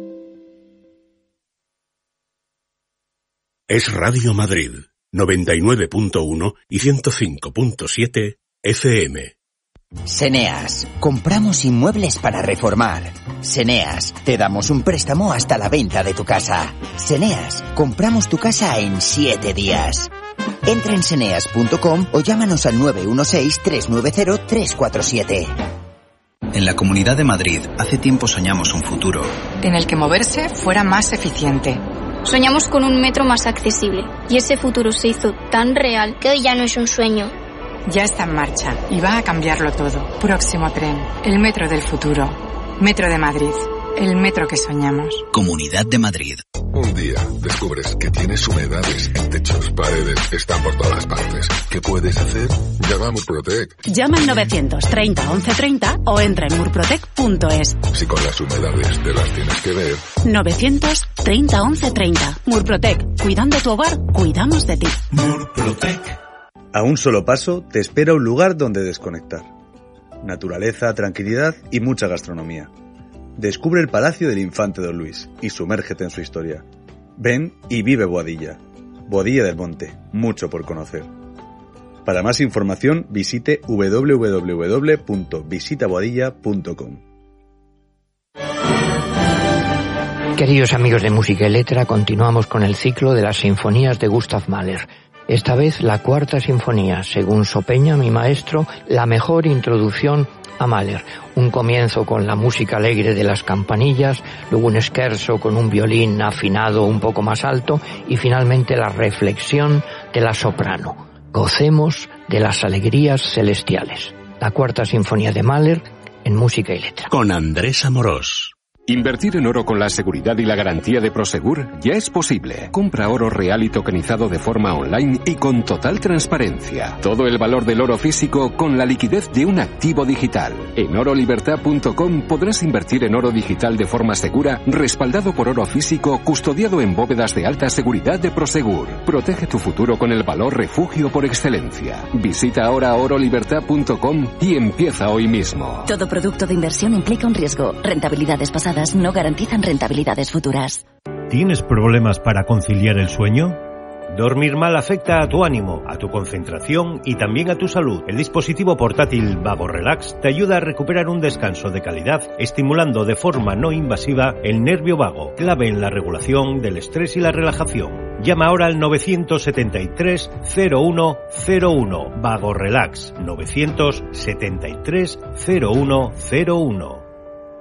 Es Radio Madrid, noventa y nueve punto uno y ciento cinco punto siete F M. Seneas, compramos inmuebles para reformar. Seneas, te damos un préstamo hasta la venta de tu casa. Seneas, compramos tu casa en siete días. Entra en seneas punto com o llámanos al nueve uno seis, tres nueve cero, tres cuatro siete. En la Comunidad de Madrid, hace tiempo soñamos un futuro en el que moverse fuera más eficiente. Soñamos con un metro más accesible y ese futuro se hizo tan real que hoy ya no es un sueño. Ya está en marcha y va a cambiarlo todo. Próximo tren, el metro del futuro. Metro de Madrid, el metro que soñamos. Comunidad de Madrid. Un día descubres que tienes humedades en techos, paredes, están por todas partes. ¿Qué puedes hacer? Llama a Murprotec. Llama al novecientos treinta once treinta o entra en murprotec punto es. Si con las humedades te las tienes que ver. novecientos treinta once treinta. Murprotec. Cuidando tu hogar, cuidamos de ti. Murprotec. A un solo paso te espera un lugar donde desconectar. Naturaleza, tranquilidad y mucha gastronomía. Descubre el Palacio del Infante Don Luis y sumérgete en su historia. Ven y vive Boadilla. Boadilla del Monte, mucho por conocer. Para más información visite doble u doble u doble u punto visita boadilla punto com. Queridos amigos de Música y Letra, continuamos con el ciclo de las sinfonías de Gustav Mahler. Esta vez la cuarta sinfonía, según Sopeña, mi maestro, la mejor introducción a Mahler. Un comienzo con la música alegre de las campanillas, luego un scherzo con un violín afinado un poco más alto y finalmente la reflexión de la soprano. Gocemos de las alegrías celestiales. La cuarta sinfonía de Mahler en Música y Letra. Con Andrés Amorós. Invertir en oro con la seguridad y la garantía de Prosegur ya es posible. Compra oro real y tokenizado de forma online y con total transparencia. Todo el valor del oro físico con la liquidez de un activo digital. En oro libertad punto com podrás invertir en oro digital de forma segura, respaldado por oro físico, custodiado en bóvedas de alta seguridad de Prosegur. Protege tu futuro con el valor refugio por excelencia. Visita ahora oro libertad punto com y empieza hoy mismo. Todo producto de inversión implica un riesgo. Rentabilidades pasadas no garantizan rentabilidades futuras. ¿Tienes problemas para conciliar el sueño? Dormir mal afecta a tu ánimo, a tu concentración y también a tu salud. El dispositivo portátil Vago Relax te ayuda a recuperar un descanso de calidad, estimulando de forma no invasiva el nervio vago, clave en la regulación del estrés y la relajación. Llama ahora al novecientos setenta y tres cero uno cero uno. Vago Relax, novecientos setenta y tres cero uno cero uno.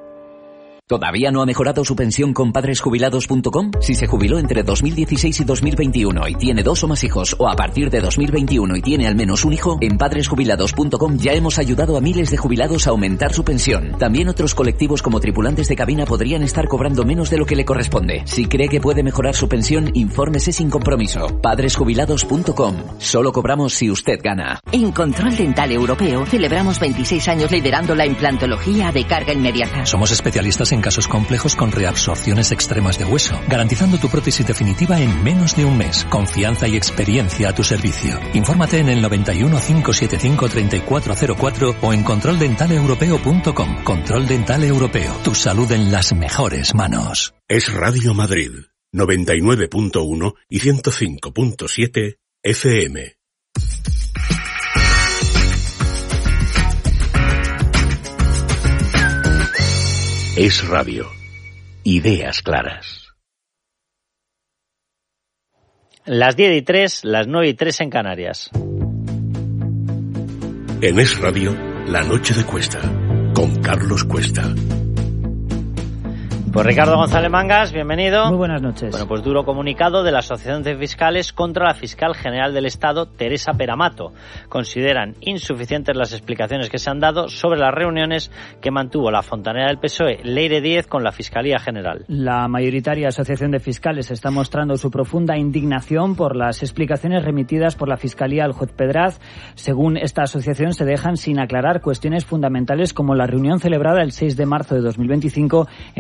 ¿Todavía no ha mejorado su pensión con padres jubilados punto com? Si se jubiló entre dos mil dieciséis y dos mil veintiuno y tiene dos o más hijos, o a partir de dos mil veintiuno y tiene al menos un hijo, en padres jubilados punto com ya hemos ayudado a miles de jubilados a aumentar su pensión. También otros colectivos como tripulantes de cabina podrían estar cobrando menos de lo que le corresponde. Si cree que puede mejorar su pensión, infórmese sin compromiso. padres jubilados punto com. Solo cobramos si usted gana. En Control Dental Europeo celebramos veintiséis años liderando la implantología de carga inmediata. Somos especialistas en casos complejos con reabsorciones extremas de hueso, garantizando tu prótesis definitiva en menos de un mes. Confianza y experiencia a tu servicio. Infórmate en el noventa y uno, cinco setenta y cinco, treinta y cuatro cero cuatro o en control dental europeo punto com. Control Dental Europeo. Tu salud en las mejores manos. Es Radio Madrid, noventa y nueve punto uno y ciento cinco punto siete F M. Es Radio. Ideas claras. Las diez y tres, las nueve y tres en Canarias. En Es Radio, La Noche de Cuesta, con Carlos Cuesta. Pues Ricardo González Mangas, bienvenido. Muy buenas noches. Bueno, pues duro comunicado de la Asociación de Fiscales contra la Fiscal General del Estado, Teresa Peramato. Consideran insuficientes las explicaciones que se han dado sobre las reuniones que mantuvo la fontanera del P S O E, Leire Díez, con la Fiscalía General. La mayoritaria Asociación de Fiscales está mostrando su profunda indignación por las explicaciones remitidas por la Fiscalía al juez Pedraz. Según esta asociación, se dejan sin aclarar cuestiones fundamentales como la reunión celebrada el seis de marzo de dos mil veinticinco en la sede de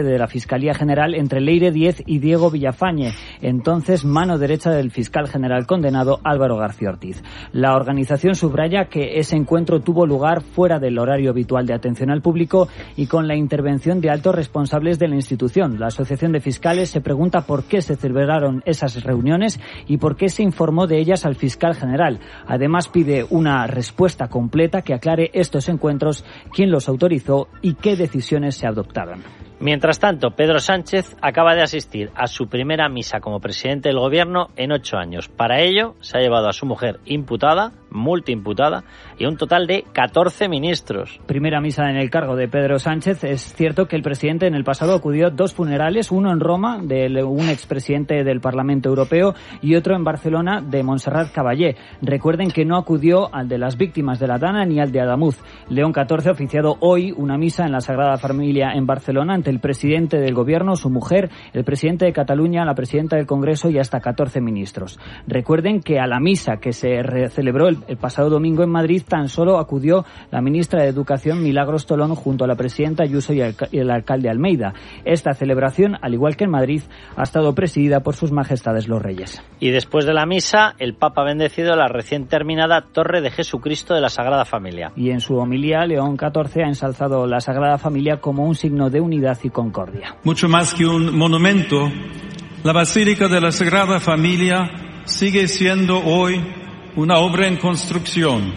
de la Fiscalía General entre Leire Díez y Diego Villafañe, entonces mano derecha del fiscal general condenado Álvaro García Ortiz. La organización subraya que ese encuentro tuvo lugar fuera del horario habitual de atención al público y con la intervención de altos responsables de la institución. La Asociación de Fiscales se pregunta por qué se celebraron esas reuniones y por qué se informó de ellas al fiscal general. Además, pide una respuesta completa que aclare estos encuentros, quién los autorizó y qué decisiones se adoptaron. Mientras tanto, Pedro Sánchez acaba de asistir a su primera misa como presidente del gobierno en ocho años. Para ello, se ha llevado a su mujer imputada, multiimputada, y un total de catorce ministros. Primera misa en el cargo de Pedro Sánchez. Es cierto que el presidente en el pasado acudió a dos funerales, uno en Roma de un expresidente del Parlamento Europeo y otro en Barcelona de Montserrat Caballé. Recuerden que no acudió al de las víctimas de la Dana ni al de Adamuz. León catorce ha oficiado hoy una misa en la Sagrada Familia en Barcelona ante el presidente del gobierno, su mujer, el presidente de Cataluña, la presidenta del Congreso y hasta catorce ministros. Recuerden que a la misa que se celebró el, el pasado domingo en Madrid tan solo acudió la ministra de Educación, Milagros Tolón, junto a la presidenta Ayuso y el, y el alcalde Almeida. Esta celebración, al igual que en Madrid, ha estado presidida por sus majestades los reyes. Y después de la misa, el Papa ha bendecido la recién terminada Torre de Jesucristo de la Sagrada Familia. Y en su homilía, León catorce ha ensalzado la Sagrada Familia como un signo de unidad y concordia. Mucho más que un monumento, la Basílica de la Sagrada Familia sigue siendo hoy una obra en construcción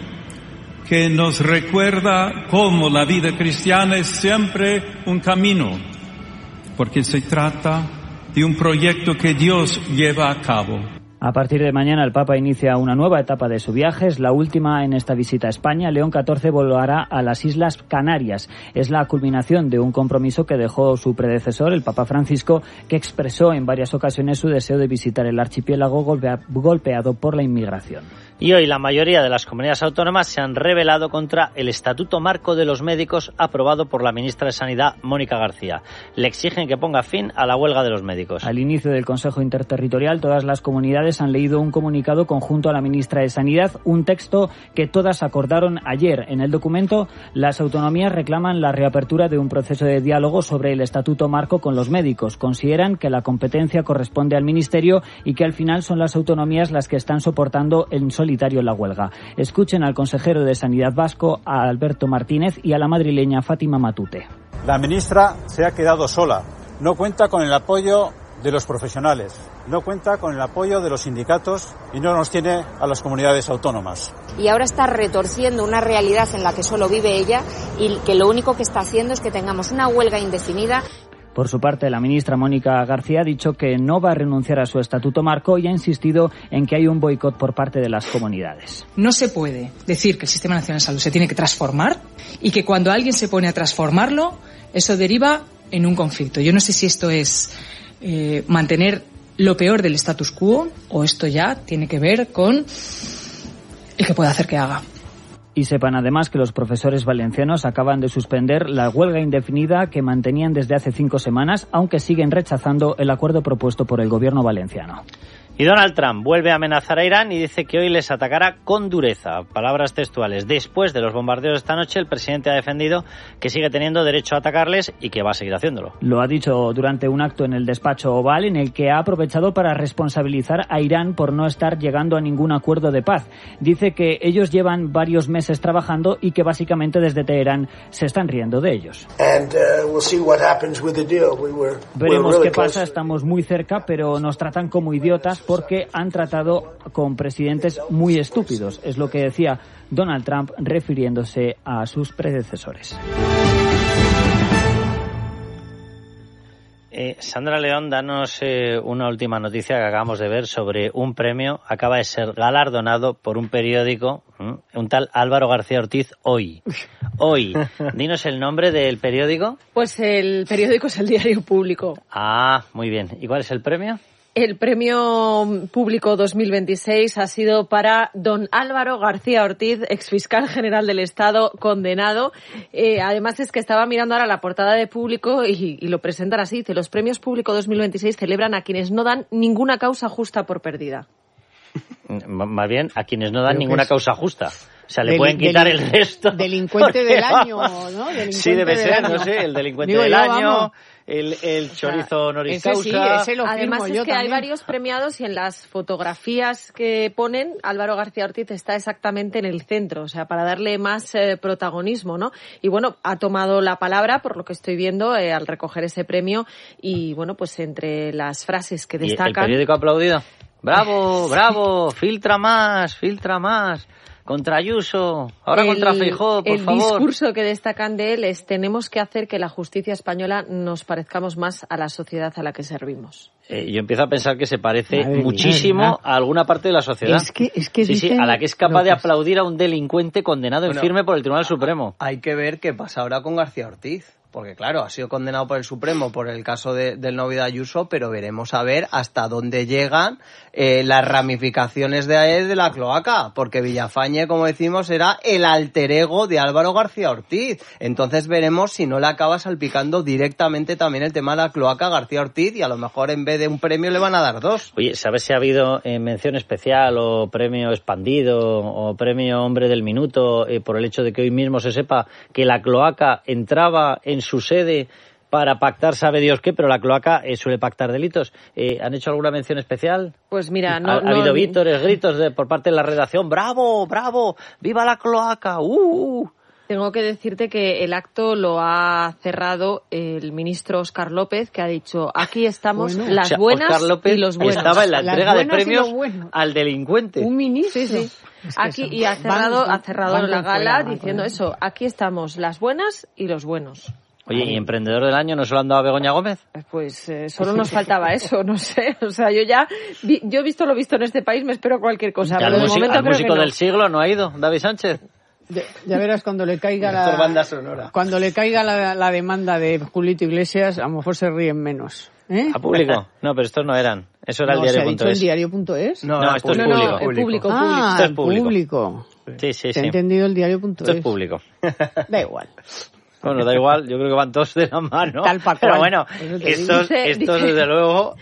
que nos recuerda cómo la vida cristiana es siempre un camino, porque se trata de un proyecto que Dios lleva a cabo. A partir de mañana el Papa inicia una nueva etapa de su viaje, es la última en esta visita a España. León catorce volará a las Islas Canarias. Es la culminación de un compromiso que dejó su predecesor, el Papa Francisco, que expresó en varias ocasiones su deseo de visitar el archipiélago golpea- golpeado por la inmigración. Y hoy la mayoría de las comunidades autónomas se han rebelado contra el Estatuto Marco de los Médicos aprobado por la ministra de Sanidad, Mónica García. Le exigen que ponga fin a la huelga de los médicos. Al inicio del Consejo Interterritorial, todas las comunidades han leído un comunicado conjunto a la ministra de Sanidad, un texto que todas acordaron ayer. En el documento, las autonomías reclaman la reapertura de un proceso de diálogo sobre el Estatuto Marco con los médicos. Consideran que la competencia corresponde al Ministerio y que al final son las autonomías las que están soportando en solitario la huelga. Escuchen al consejero de Sanidad vasco, a Alberto Martínez, y a la madrileña Fátima Matute. La ministra se ha quedado sola. No cuenta con el apoyo de los profesionales, no cuenta con el apoyo de los sindicatos y no nos tiene a las comunidades autónomas. Y ahora está retorciendo una realidad en la que solo vive ella y que lo único que está haciendo es que tengamos una huelga indefinida. Por su parte, la ministra Mónica García ha dicho que no va a renunciar a su estatuto marco y ha insistido en que hay un boicot por parte de las comunidades. No se puede decir que el Sistema Nacional de Salud se tiene que transformar y que cuando alguien se pone a transformarlo, eso deriva en un conflicto. Yo no sé si esto es eh, mantener lo peor del status quo o esto ya tiene que ver con el que puede hacer que haga. Y sepan además que los profesores valencianos acaban de suspender la huelga indefinida que mantenían desde hace cinco semanas, aunque siguen rechazando el acuerdo propuesto por el gobierno valenciano. Y Donald Trump vuelve a amenazar a Irán y dice que hoy les atacará con dureza. Palabras textuales. Después de los bombardeos de esta noche, el presidente ha defendido que sigue teniendo derecho a atacarles y que va a seguir haciéndolo. Lo ha dicho durante un acto en el despacho Oval, en el que ha aprovechado para responsabilizar a Irán por no estar llegando a ningún acuerdo de paz. Dice que ellos llevan varios meses trabajando y que básicamente desde Teherán se están riendo de ellos. And, uh, we'll see what happens with the deal. We were, Veremos really qué pasa, estamos muy cerca, pero nos tratan como idiotas porque han tratado con presidentes muy estúpidos, es lo que decía Donald Trump refiriéndose a sus predecesores. Eh, Sandra León, danos eh, una última noticia que acabamos de ver sobre un premio. Acaba de ser galardonado por un periódico, ¿eh? un tal Álvaro García Ortiz, hoy. Hoy. Dinos el nombre del periódico. Pues el periódico es El Diario Público. Ah, muy bien. ¿Y cuál es el premio? El Premio Público dos mil veintiséis ha sido para don Álvaro García Ortiz, exfiscal general del Estado, condenado. Eh, además es que estaba mirando ahora la portada de Público y, y lo presentan así. Dice, los Premios Público dos mil veintiséis celebran a quienes no dan ninguna causa justa por perdida. Más bien, a quienes no dan ninguna causa justa. sea, le Del- pueden quitar del- el resto. Delincuente Porque, del año, vamos, ¿no? Delincuente sí, debe del ser, año. no sé, el delincuente Digo del yo, año, vamos. el, el chorizo O sea, honoris ese sí, causa. ese lo Además firmo es yo que hay también. varios premiados y en las fotografías que ponen Álvaro García Ortiz está exactamente en el centro, o sea, para darle más eh, protagonismo, ¿no? Y bueno, ha tomado la palabra, por lo que estoy viendo, eh, al recoger ese premio y bueno, pues entre las frases que ¿Y el destacan... periódico ha aplaudido? ¡Bravo, bravo! ¡Filtra más, filtra más! Contra Ayuso, ahora el, contra Feijóo, por el favor. El discurso que destacan de él es: tenemos que hacer que la justicia española nos parezcamos más a la sociedad a la que servimos. Eh, yo empiezo a pensar que se parece Madre mía, muchísimo ¿verdad? a alguna parte de la sociedad. Es que, es que sí, sí, dicen a la que es capaz lo de que- aplaudir a un delincuente condenado en Bueno, firme por el Tribunal Supremo. Hay que ver qué pasa ahora con García Ortiz. Porque claro, ha sido condenado por el Supremo por el caso de, del novio de Ayuso, pero veremos a ver hasta dónde llegan eh, las ramificaciones de AES de la cloaca, porque Villafañe, como decimos, era el alter ego de Álvaro García Ortiz. Entonces veremos si no le acaba salpicando directamente también el tema de la cloaca a García Ortiz y a lo mejor en vez de un premio le van a dar dos. Oye, ¿sabes si ha habido eh, mención especial o premio expandido o premio hombre del minuto eh, por el hecho de que hoy mismo se sepa que la cloaca entraba en su sede para pactar sabe Dios qué, pero la cloaca eh, suele pactar delitos? Eh, ¿Han hecho alguna mención especial? Pues mira, no... ¿Ha, ha no- habido vítores, gritos de, por parte de la redacción? ¡Bravo, bravo! ¡Viva la cloaca! ¡Uh! Tengo que decirte que el acto lo ha cerrado el ministro Óscar López, que ha dicho: aquí estamos Bueno. las O sea, buenas Óscar López y los buenos. estaba en la Las entrega de buenas y premios lo bueno. al delincuente. Un ministro. Sí, sí. Es que Aquí son- y ha cerrado, van- ha cerrado van la con gala fuera, van diciendo con- eso: aquí estamos las buenas y los buenos. Oye, ¿y emprendedor del año no se lo han dado a Begoña Gómez? Pues eh, solo nos faltaba eso, no sé. O sea, yo ya, vi- yo he visto lo visto en este país, me espero cualquier cosa. ¿Y Pero al de músico, momento al creo músico que no. del siglo no ha ido, David Sánchez? Ya, ya verás cuando le caiga Mejor la banda sonora. cuando le caiga la, la demanda de Julito Iglesias, a lo mejor se ríen menos. ¿Eh? ¿A público? No, pero estos no eran. Eso era No, el se ha diario dicho punto el es. diario.es. No, no, esto es No, público. no, el público, público. Ah, Esto es el público. público. Sí, sí, Te sí. he entendido el diario.es. Esto es público. Da igual. Bueno, da igual, yo creo que van todos de la mano. Tal pa' Pero cual. bueno, Eso te estos, digo. estos Dice- desde luego...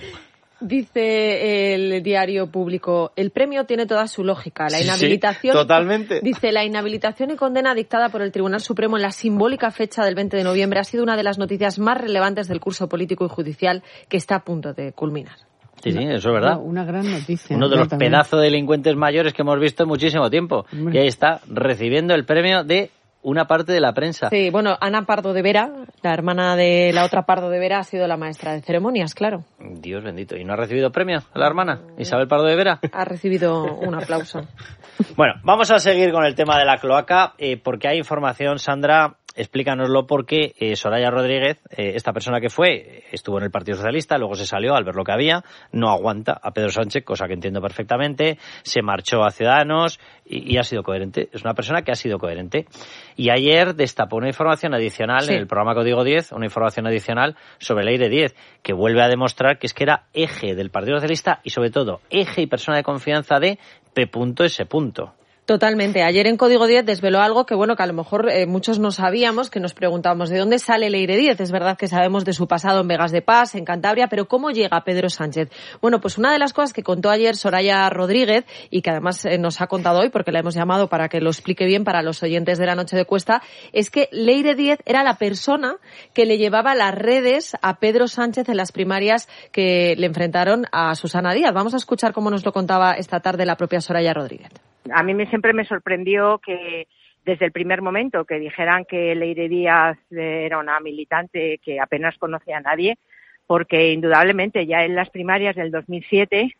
Dice el diario público: el premio tiene toda su lógica. La Sí, sí, inhabilitación, totalmente. Dice: la inhabilitación y condena dictada por el Tribunal Supremo en la simbólica fecha del veinte de noviembre ha sido una de las noticias más relevantes del curso político y judicial que está a punto de culminar. Sí, sí, eso es verdad. Una, una gran noticia. Uno de Yo los también. pedazos de delincuentes mayores que hemos visto en muchísimo tiempo. Hombre. Y ahí está, recibiendo el premio de una parte de la prensa. Sí, bueno, Ana Pardo de Vera, la hermana de la otra Pardo de Vera, ha sido la maestra de ceremonias, claro. Dios bendito. ¿Y no ha recibido premio la hermana? Isabel Pardo de Vera. Ha recibido un aplauso. Bueno, vamos a seguir con el tema de la cloaca, eh, porque hay información, Sandra, explícanoslo, porque eh, Soraya Rodríguez, eh, esta persona que fue, estuvo en el Partido Socialista, luego se salió al ver lo que había, no aguanta a Pedro Sánchez, cosa que entiendo perfectamente, se marchó a Ciudadanos y, y ha sido coherente. Es una persona que ha sido coherente. Y ayer destapó una información adicional Sí. en el programa Código diez, una información adicional sobre el Aire diez, que vuelve a demostrar que es que era eje del Partido Socialista y sobre todo eje y persona de confianza de P S. Totalmente. Ayer en Código diez desveló algo que, bueno, que a lo mejor eh, muchos no sabíamos, que nos preguntábamos de dónde sale Leire diez. Es verdad que sabemos de su pasado en Vegas de Paz, en Cantabria, pero ¿cómo llega Pedro Sánchez? Bueno, pues una de las cosas que contó ayer Soraya Rodríguez y que además eh, nos ha contado hoy, porque la hemos llamado para que lo explique bien para los oyentes de La Noche de Cuesta, es que Leire diez era la persona que le llevaba las redes a Pedro Sánchez en las primarias que le enfrentaron a Susana Díaz. Vamos a escuchar cómo nos lo contaba esta tarde la propia Soraya Rodríguez. A mí me, siempre me sorprendió que desde el primer momento que dijeran que Leire Díaz era una militante que apenas conocía a nadie, porque indudablemente ya en las primarias del dos mil siete,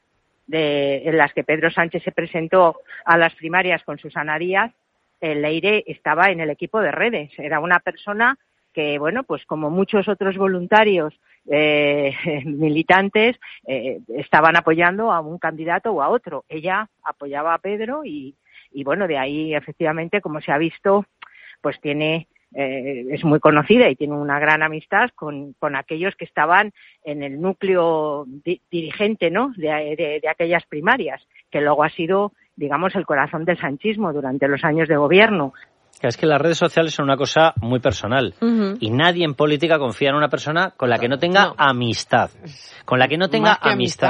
de, en las que Pedro Sánchez se presentó a las primarias con Susana Díaz, eh, Leire estaba en el equipo de redes. Era una persona que, bueno, pues como muchos otros voluntarios eh, militantes, eh, estaban apoyando a un candidato o a otro. Ella apoyaba a Pedro y, y bueno, de ahí efectivamente, como se ha visto, pues tiene, eh, es muy conocida y tiene una gran amistad con, con aquellos que estaban en el núcleo di- dirigente, ¿no?, de, de, de aquellas primarias, que luego ha sido, digamos, el corazón del sanchismo durante los años de gobierno. Es que las redes sociales son una cosa muy personal. Uh-huh. Y nadie en política confía en una persona con la que no tenga No. amistad. Con la que no tenga Más que amistad. amistad.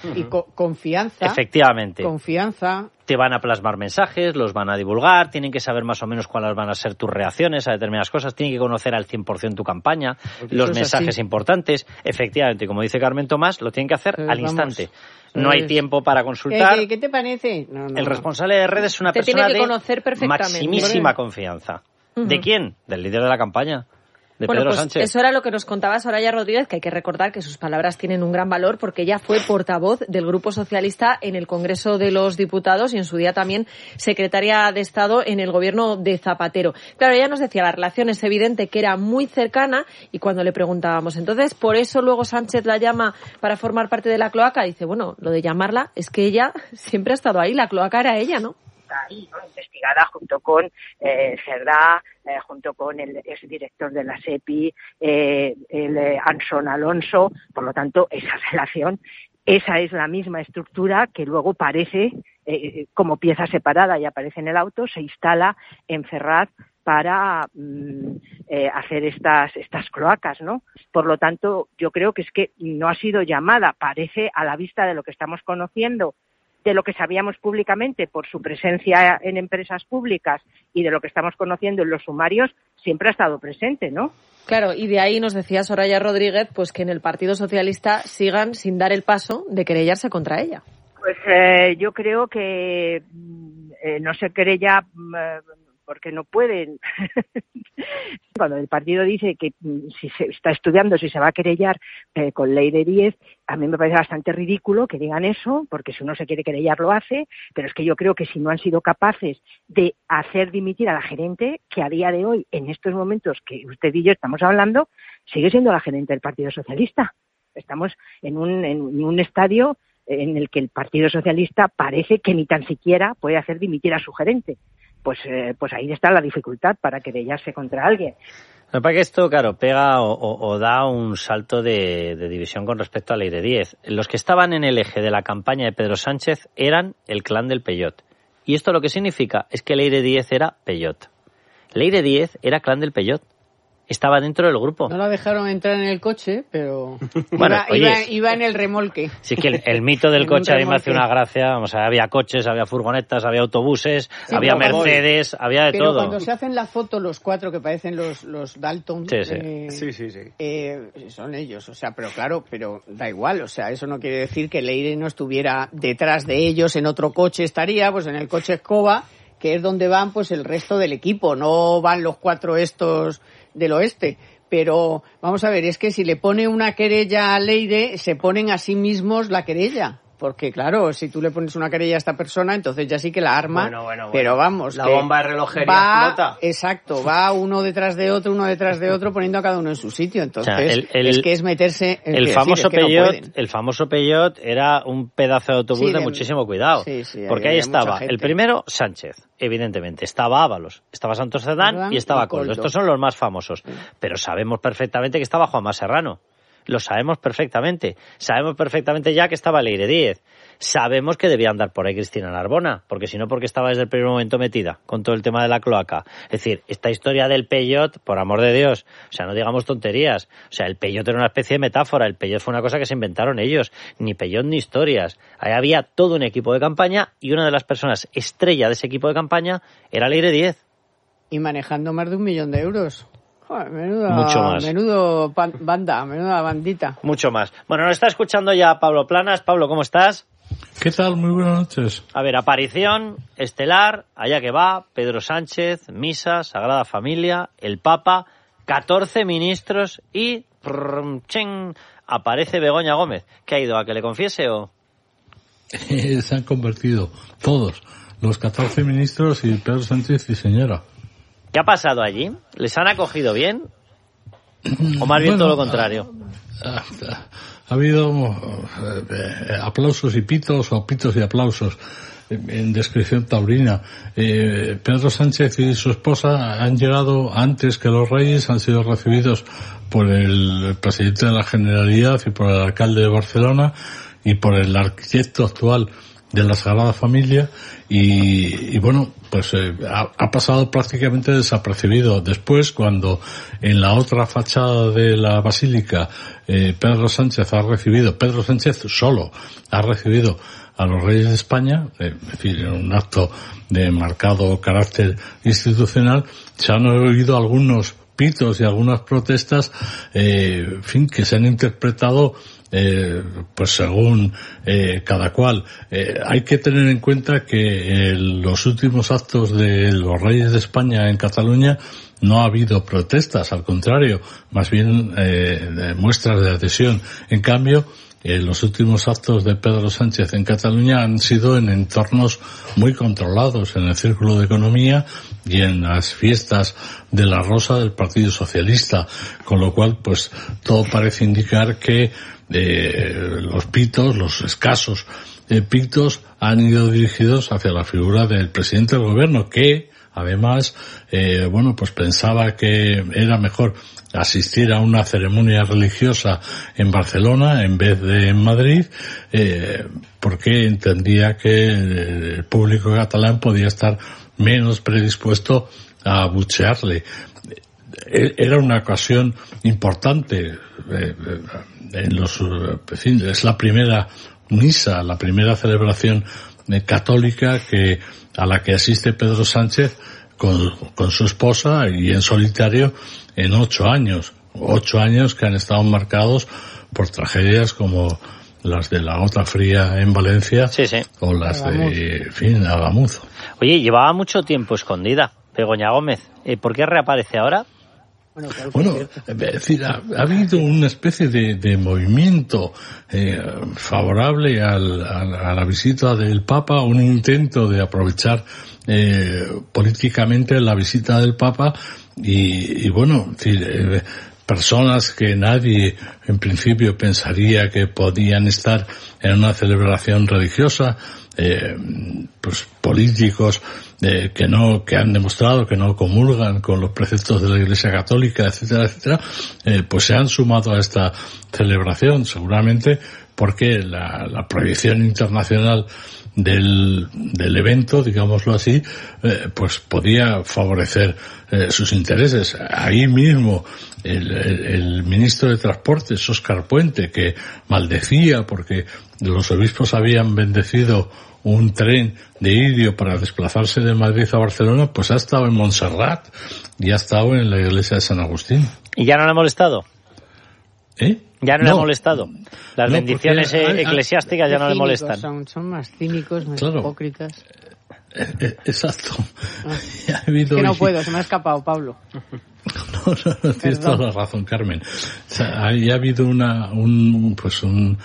Y co- confianza. Efectivamente. Confianza. Te van a plasmar mensajes, los van a divulgar, tienen que saber más o menos cuáles van a ser tus reacciones a determinadas cosas, tienen que conocer al cien por ciento tu campaña, Porque los eso es mensajes así. importantes. Efectivamente, como dice Carmen Tomás, lo tienen que hacer Pues al vamos, instante. No hay pues- tiempo para ¿Qué, consultar. qué, qué te parece? No, no, El no. responsable de redes es una Te persona tiene que de conocer perfectamente. maximísima Hombre. confianza. Ujú. ¿De quién? Del líder de la campaña, de Bueno, Pedro pues Sánchez. eso era lo que nos contaba Soraya Rodríguez, que hay que recordar que sus palabras tienen un gran valor porque ella fue portavoz del Grupo Socialista en el Congreso de los Diputados y en su día también secretaria de Estado en el gobierno de Zapatero. Claro, ella nos decía, la relación es evidente que era muy cercana y cuando le preguntábamos, entonces, ¿por eso luego Sánchez la llama para formar parte de la cloaca? Dice, bueno, lo de llamarla es que ella siempre ha estado ahí, la cloaca era ella, ¿no? Ahí, ¿no? Investigada junto con eh, Cerdá, eh, junto con el exdirector de la SEPI, eh, el eh, Anson Alonso. Por lo tanto, esa relación, esa es la misma estructura que luego parece eh, como pieza separada y aparece en el auto, se instala en Ferraz para mm, eh, hacer estas estas cloacas, ¿no? Por lo tanto, yo creo que es que no ha sido llamada, parece a la vista de lo que estamos conociendo, de lo que sabíamos públicamente por su presencia en empresas públicas y de lo que estamos conociendo en los sumarios, siempre ha estado presente, ¿no? Claro, y de ahí nos decía Soraya Rodríguez pues que en el Partido Socialista sigan sin dar el paso de querellarse contra ella. Pues eh, yo creo que mm, eh, no se querella mm, porque no pueden. Cuando el partido dice que mm, si se está estudiando si se va a querellar eh, con ley de diez, a mí me parece bastante ridículo que digan eso, porque si uno se quiere querellar lo hace, pero es que yo creo que si no han sido capaces de hacer dimitir a la gerente, que a día de hoy, en estos momentos que usted y yo estamos hablando, sigue siendo la gerente del Partido Socialista. Estamos en un, en un estadio en el que el Partido Socialista parece que ni tan siquiera puede hacer dimitir a su gerente. Pues, eh, pues ahí está la dificultad para querellarse contra alguien. Me parece que esto, claro, pega o, o, o da un salto de, de división con respecto a Leire Díez. Los que estaban en el eje de la campaña de Pedro Sánchez eran el clan del Peyot. Y esto lo que significa es que Leire Díez era Peyot. Leire Díez era clan del Peyot. Estaba dentro del grupo. No la dejaron entrar en el coche, pero Bueno, iba, oye, iba, iba en el remolque. Sí, que el, el mito del En coche un a mí me hace remolque. una gracia. Vamos, había coches, había furgonetas, había autobuses, Sí, había pero cuando- Mercedes, había de Pero todo. cuando se hacen la foto los cuatro que parecen los, los Dalton, Sí, sí. eh, Sí, sí, sí. eh, son ellos. O sea, pero claro, pero da igual. O sea, eso no quiere decir que Leire no estuviera detrás de ellos en otro coche. Estaría, pues en el coche Escoba, que es donde van pues el resto del equipo. No van los cuatro estos del oeste. Pero, vamos a ver, es que si le pone una querella a Leire, se ponen a sí mismos la querella. Porque, claro, si tú le pones una querella a esta persona, entonces ya sí que la arma. Bueno, bueno, bueno. Pero vamos, La que bomba de relojería va, explota. Exacto, va uno detrás de otro, uno detrás de otro, poniendo a cada uno en su sitio. Entonces, O sea, el- el- es que es meterse... El es decir, famoso es que no Peugeot, pueden. el famoso Peugeot era un pedazo de autobús Sí, de, de- muchísimo cuidado. sí, sí, porque ahí ahí había mucha estaba gente. el primero, Sánchez, evidentemente. Estaba Ábalos, estaba Santos Cerdán Cerdán y estaba y Coldo. Coldo. Estos son los más famosos. Pero sabemos perfectamente que estaba Juanma Serrano. Lo sabemos perfectamente. Sabemos perfectamente ya que estaba Leire Díez. Sabemos que debía andar por ahí Cristina Narbona, porque si no, porque estaba desde el primer momento metida con todo el tema de la cloaca. Es decir, esta historia del Peyot, por amor de Dios, o sea, no digamos tonterías. O sea, el Peyot era una especie de metáfora. El Peyot fue una cosa que se inventaron ellos. Ni Peyot ni historias. Ahí había todo un equipo de campaña y una de las personas estrella de ese equipo de campaña era Leire Díez. Y manejando más de un millón de euros. Joder, menuda, Mucho más. Menudo pan- banda, menuda bandita. Mucho más. Bueno, nos está escuchando ya Pablo Planas. Pablo, ¿cómo estás? ¿Qué tal? Muy buenas noches. A ver, aparición estelar, allá que va, Pedro Sánchez, misa, Sagrada Familia, el Papa, catorce ministros y prrr, ching, aparece Begoña Gómez. ¿Qué ha ido? ¿A que le confiese o...? Se han convertido todos, los catorce ministros y Pedro Sánchez y señora. ¿Qué ha pasado allí? ¿Les han acogido bien? ¿O más bien Bueno, todo lo contrario? Ha, ha habido eh, aplausos y pitos o pitos y aplausos en, en descripción taurina. Eh, Pedro Sánchez y su esposa han llegado antes que los reyes, han sido recibidos por el presidente de la Generalidad y por el alcalde de Barcelona y por el arquitecto actual de la Sagrada Familia y, y bueno, pues eh, ha, ha pasado prácticamente desapercibido. Después, cuando en la otra fachada de la Basílica eh, Pedro Sánchez ha recibido, Pedro Sánchez solo ha recibido a los reyes de España, eh, es decir, en un acto de marcado carácter institucional, se han oído algunos pitos y algunas protestas, eh, en fin, que se han interpretado Eh, pues según eh, cada cual. Eh, hay que tener en cuenta que en los últimos actos de los reyes de España en Cataluña no ha habido protestas, al contrario, más bien eh, muestras de adhesión. En cambio, eh, los últimos actos de Pedro Sánchez en Cataluña han sido en entornos muy controlados, en el Círculo de Economía y en las fiestas de la Rosa del Partido Socialista, con lo cual, pues, todo parece indicar que Eh, los pitos, los escasos eh, pitos han ido dirigidos hacia la figura del presidente del gobierno, que además, eh, bueno, pues pensaba que era mejor asistir a una ceremonia religiosa en Barcelona en vez de en Madrid, eh, porque entendía que el público catalán podía estar menos predispuesto a abuchearle. Era una ocasión importante, eh, en los, en fin, es la primera misa, la primera celebración eh, católica que a la que asiste Pedro Sánchez con, con su esposa y en solitario en ocho años, ocho años que han estado marcados por tragedias como las de la Gota Fría en Valencia, sí, sí, o las de, en fin, Agamuz. Oye, llevaba mucho tiempo escondida Begoña Gómez. Eh, ¿Por qué reaparece ahora? Bueno, claro, bueno, es decir, ha, ha habido una especie de, de movimiento eh, favorable al, a, a la visita del Papa, un intento de aprovechar eh, políticamente la visita del Papa y, y bueno, es decir, eh, personas que nadie en principio pensaría que podían estar en una celebración religiosa, eh, pues políticos eh, que no, que han demostrado que no comulgan con los preceptos de la Iglesia Católica, etcétera, etcétera, eh, pues se han sumado a esta celebración, seguramente porque la, la proyección internacional del, del evento, digámoslo así, eh, pues podía favorecer eh, sus intereses. Ahí mismo el, el, el ministro de Transportes, Óscar Puente, que maldecía porque los obispos habían bendecido un tren de idio para desplazarse de Madrid a Barcelona, pues ha estado en Montserrat y ha estado en la iglesia de San Agustín. ¿Y ya no le ha molestado? ¿Eh? Ya no, no le ha molestado. Las no, bendiciones hay, hay, eclesiásticas ya no le molestan. Son, son más cínicos, más claro. hipócritas. Eh, eh, exacto. Ah, ha habido que no hoy... puedo, se me ha escapado, Pablo. No, no, no tienes toda la razón, Carmen. O sea, ahí ha habido una, un, pues un,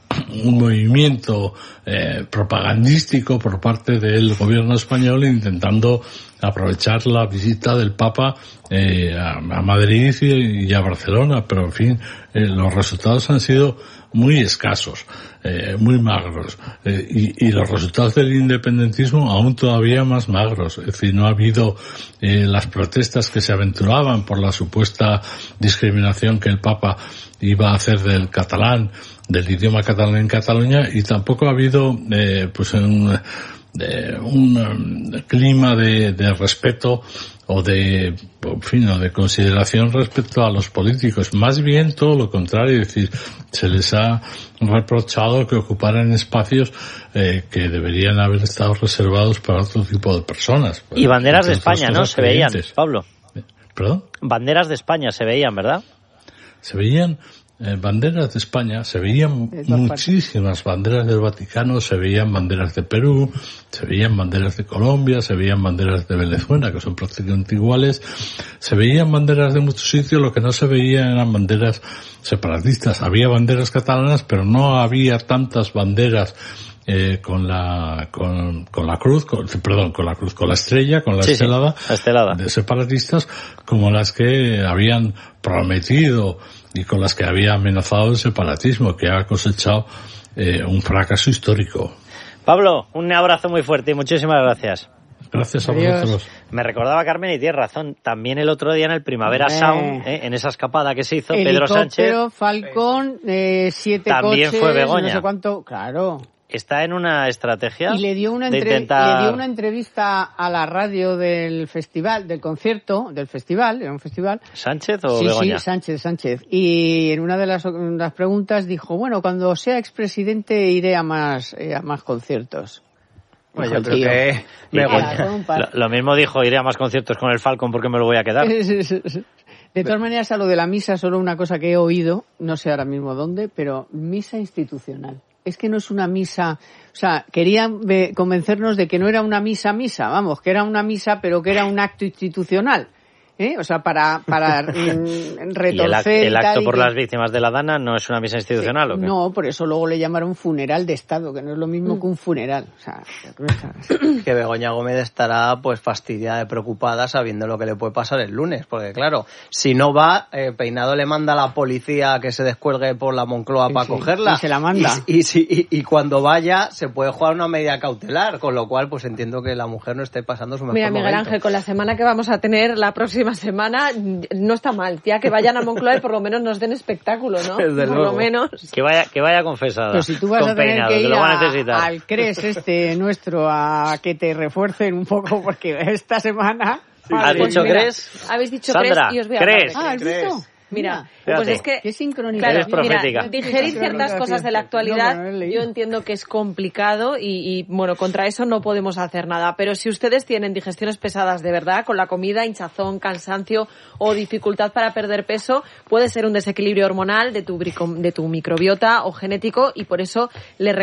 un movimiento eh, propagandístico por parte del gobierno español intentando aprovechar la visita del Papa eh, a, a Madrid y, y a Barcelona, pero en fin, eh, los resultados han sido muy escasos, eh, muy magros, eh, y, y los resultados del independentismo aún todavía más magros. Es decir, no ha habido eh, las protestas que se aventuraban por la supuesta discriminación que el Papa iba a hacer del catalán, del idioma catalán en Cataluña, y tampoco ha habido eh, pues un, de, un um, clima de, de respeto o de, en fin, o de consideración respecto a los políticos. Más bien todo lo contrario, es decir, se les ha reprochado que ocuparan espacios eh, que deberían haber estado reservados para otro tipo de personas. Y banderas de España, ¿no? Se veían, Pablo. ¿Perdón? Banderas de España se veían, ¿verdad? Se veían eh, banderas de España, se veían muchísimas banderas del Vaticano, se veían banderas de Perú, se veían banderas de Colombia, se veían banderas de Venezuela, que son prácticamente iguales, se veían banderas de muchos sitios, lo que no se veían eran banderas separatistas. Había banderas catalanas, pero no había tantas banderas eh, con la con, con la cruz, con, perdón, con la cruz, con la estrella, con la sí, estelada, sí, la estelada de separatistas, como las que habían prometido y con las que había amenazado el separatismo, que ha cosechado eh, un fracaso histórico. Pablo, un abrazo muy fuerte y muchísimas gracias. Gracias a Adiós. vosotros. Me recordaba, Carmen, y tienes razón, también el otro día en el Primavera Eh. Sound, eh, en esa escapada que se hizo, Pedro Sánchez. Helicóptero, Falcón, eh, siete También coches, fue Begoña. no sé cuánto, claro. está en una estrategia y le dio una, de entre... intentar... le dio una entrevista a la radio del festival, del concierto, del festival, era un festival. ¿Sánchez o sí, Begoña? Sí, Sánchez, Sánchez. Y en una de las, las preguntas dijo, bueno, cuando sea expresidente iré a más, eh, a más conciertos. Bueno, yo creo que Begoña... Lo, lo mismo dijo, iré a más conciertos con el Falcon porque me lo voy a quedar. De todas maneras, a lo de la misa, solo una cosa que he oído, no sé ahora mismo dónde, pero misa institucional. Es que no es una misa, o sea, querían convencernos de que no era una misa misa, vamos, que era una misa, pero que era un acto institucional. ¿Eh? O sea, para, para mm, retorcer... ¿Y el, act, el acto por que... las víctimas de la Dana no es una misa institucional? Sí, ¿o qué? No, por eso luego le llamaron funeral de Estado, que no es lo mismo mm. que un funeral. O sea, que Begoña Gómez estará pues fastidiada y preocupada sabiendo lo que le puede pasar el lunes, porque claro, si no va, eh, Peinado le manda a la policía que se descuelgue por la Moncloa sí, para sí, cogerla. Y se la manda. Y, y, y, y cuando vaya se puede jugar una medida cautelar, con lo cual pues entiendo que la mujer no esté pasando su mejor Mira, momento. Miguel Ángel, con la semana que vamos a tener la próxima semana no está mal, ya que vayan a Moncloa y por lo menos nos den espectáculo, ¿no? Desde por luego. lo menos. Que vaya, que vaya confesada. Pero si tú vas con a tener Peinado, que ir que lo va a a, necesitar. al CRES este nuestro a que te refuercen un poco porque esta semana... Sí, ¿has pues dicho mira, CRES? Habéis dicho Sandra, CRES y os voy a CRES. hablar de CRES. Ah, ¿has visto? Mira, Fíjate. pues es que qué sincronización. claro, Eres profética. mira, digerir ciertas cosas de la actualidad no, no yo entiendo que es complicado y, y bueno, contra eso no podemos hacer nada, pero si ustedes tienen digestiones pesadas de verdad, con la comida, hinchazón, cansancio o dificultad para perder peso, puede ser un desequilibrio hormonal de tu, de tu microbiota o genético y por eso les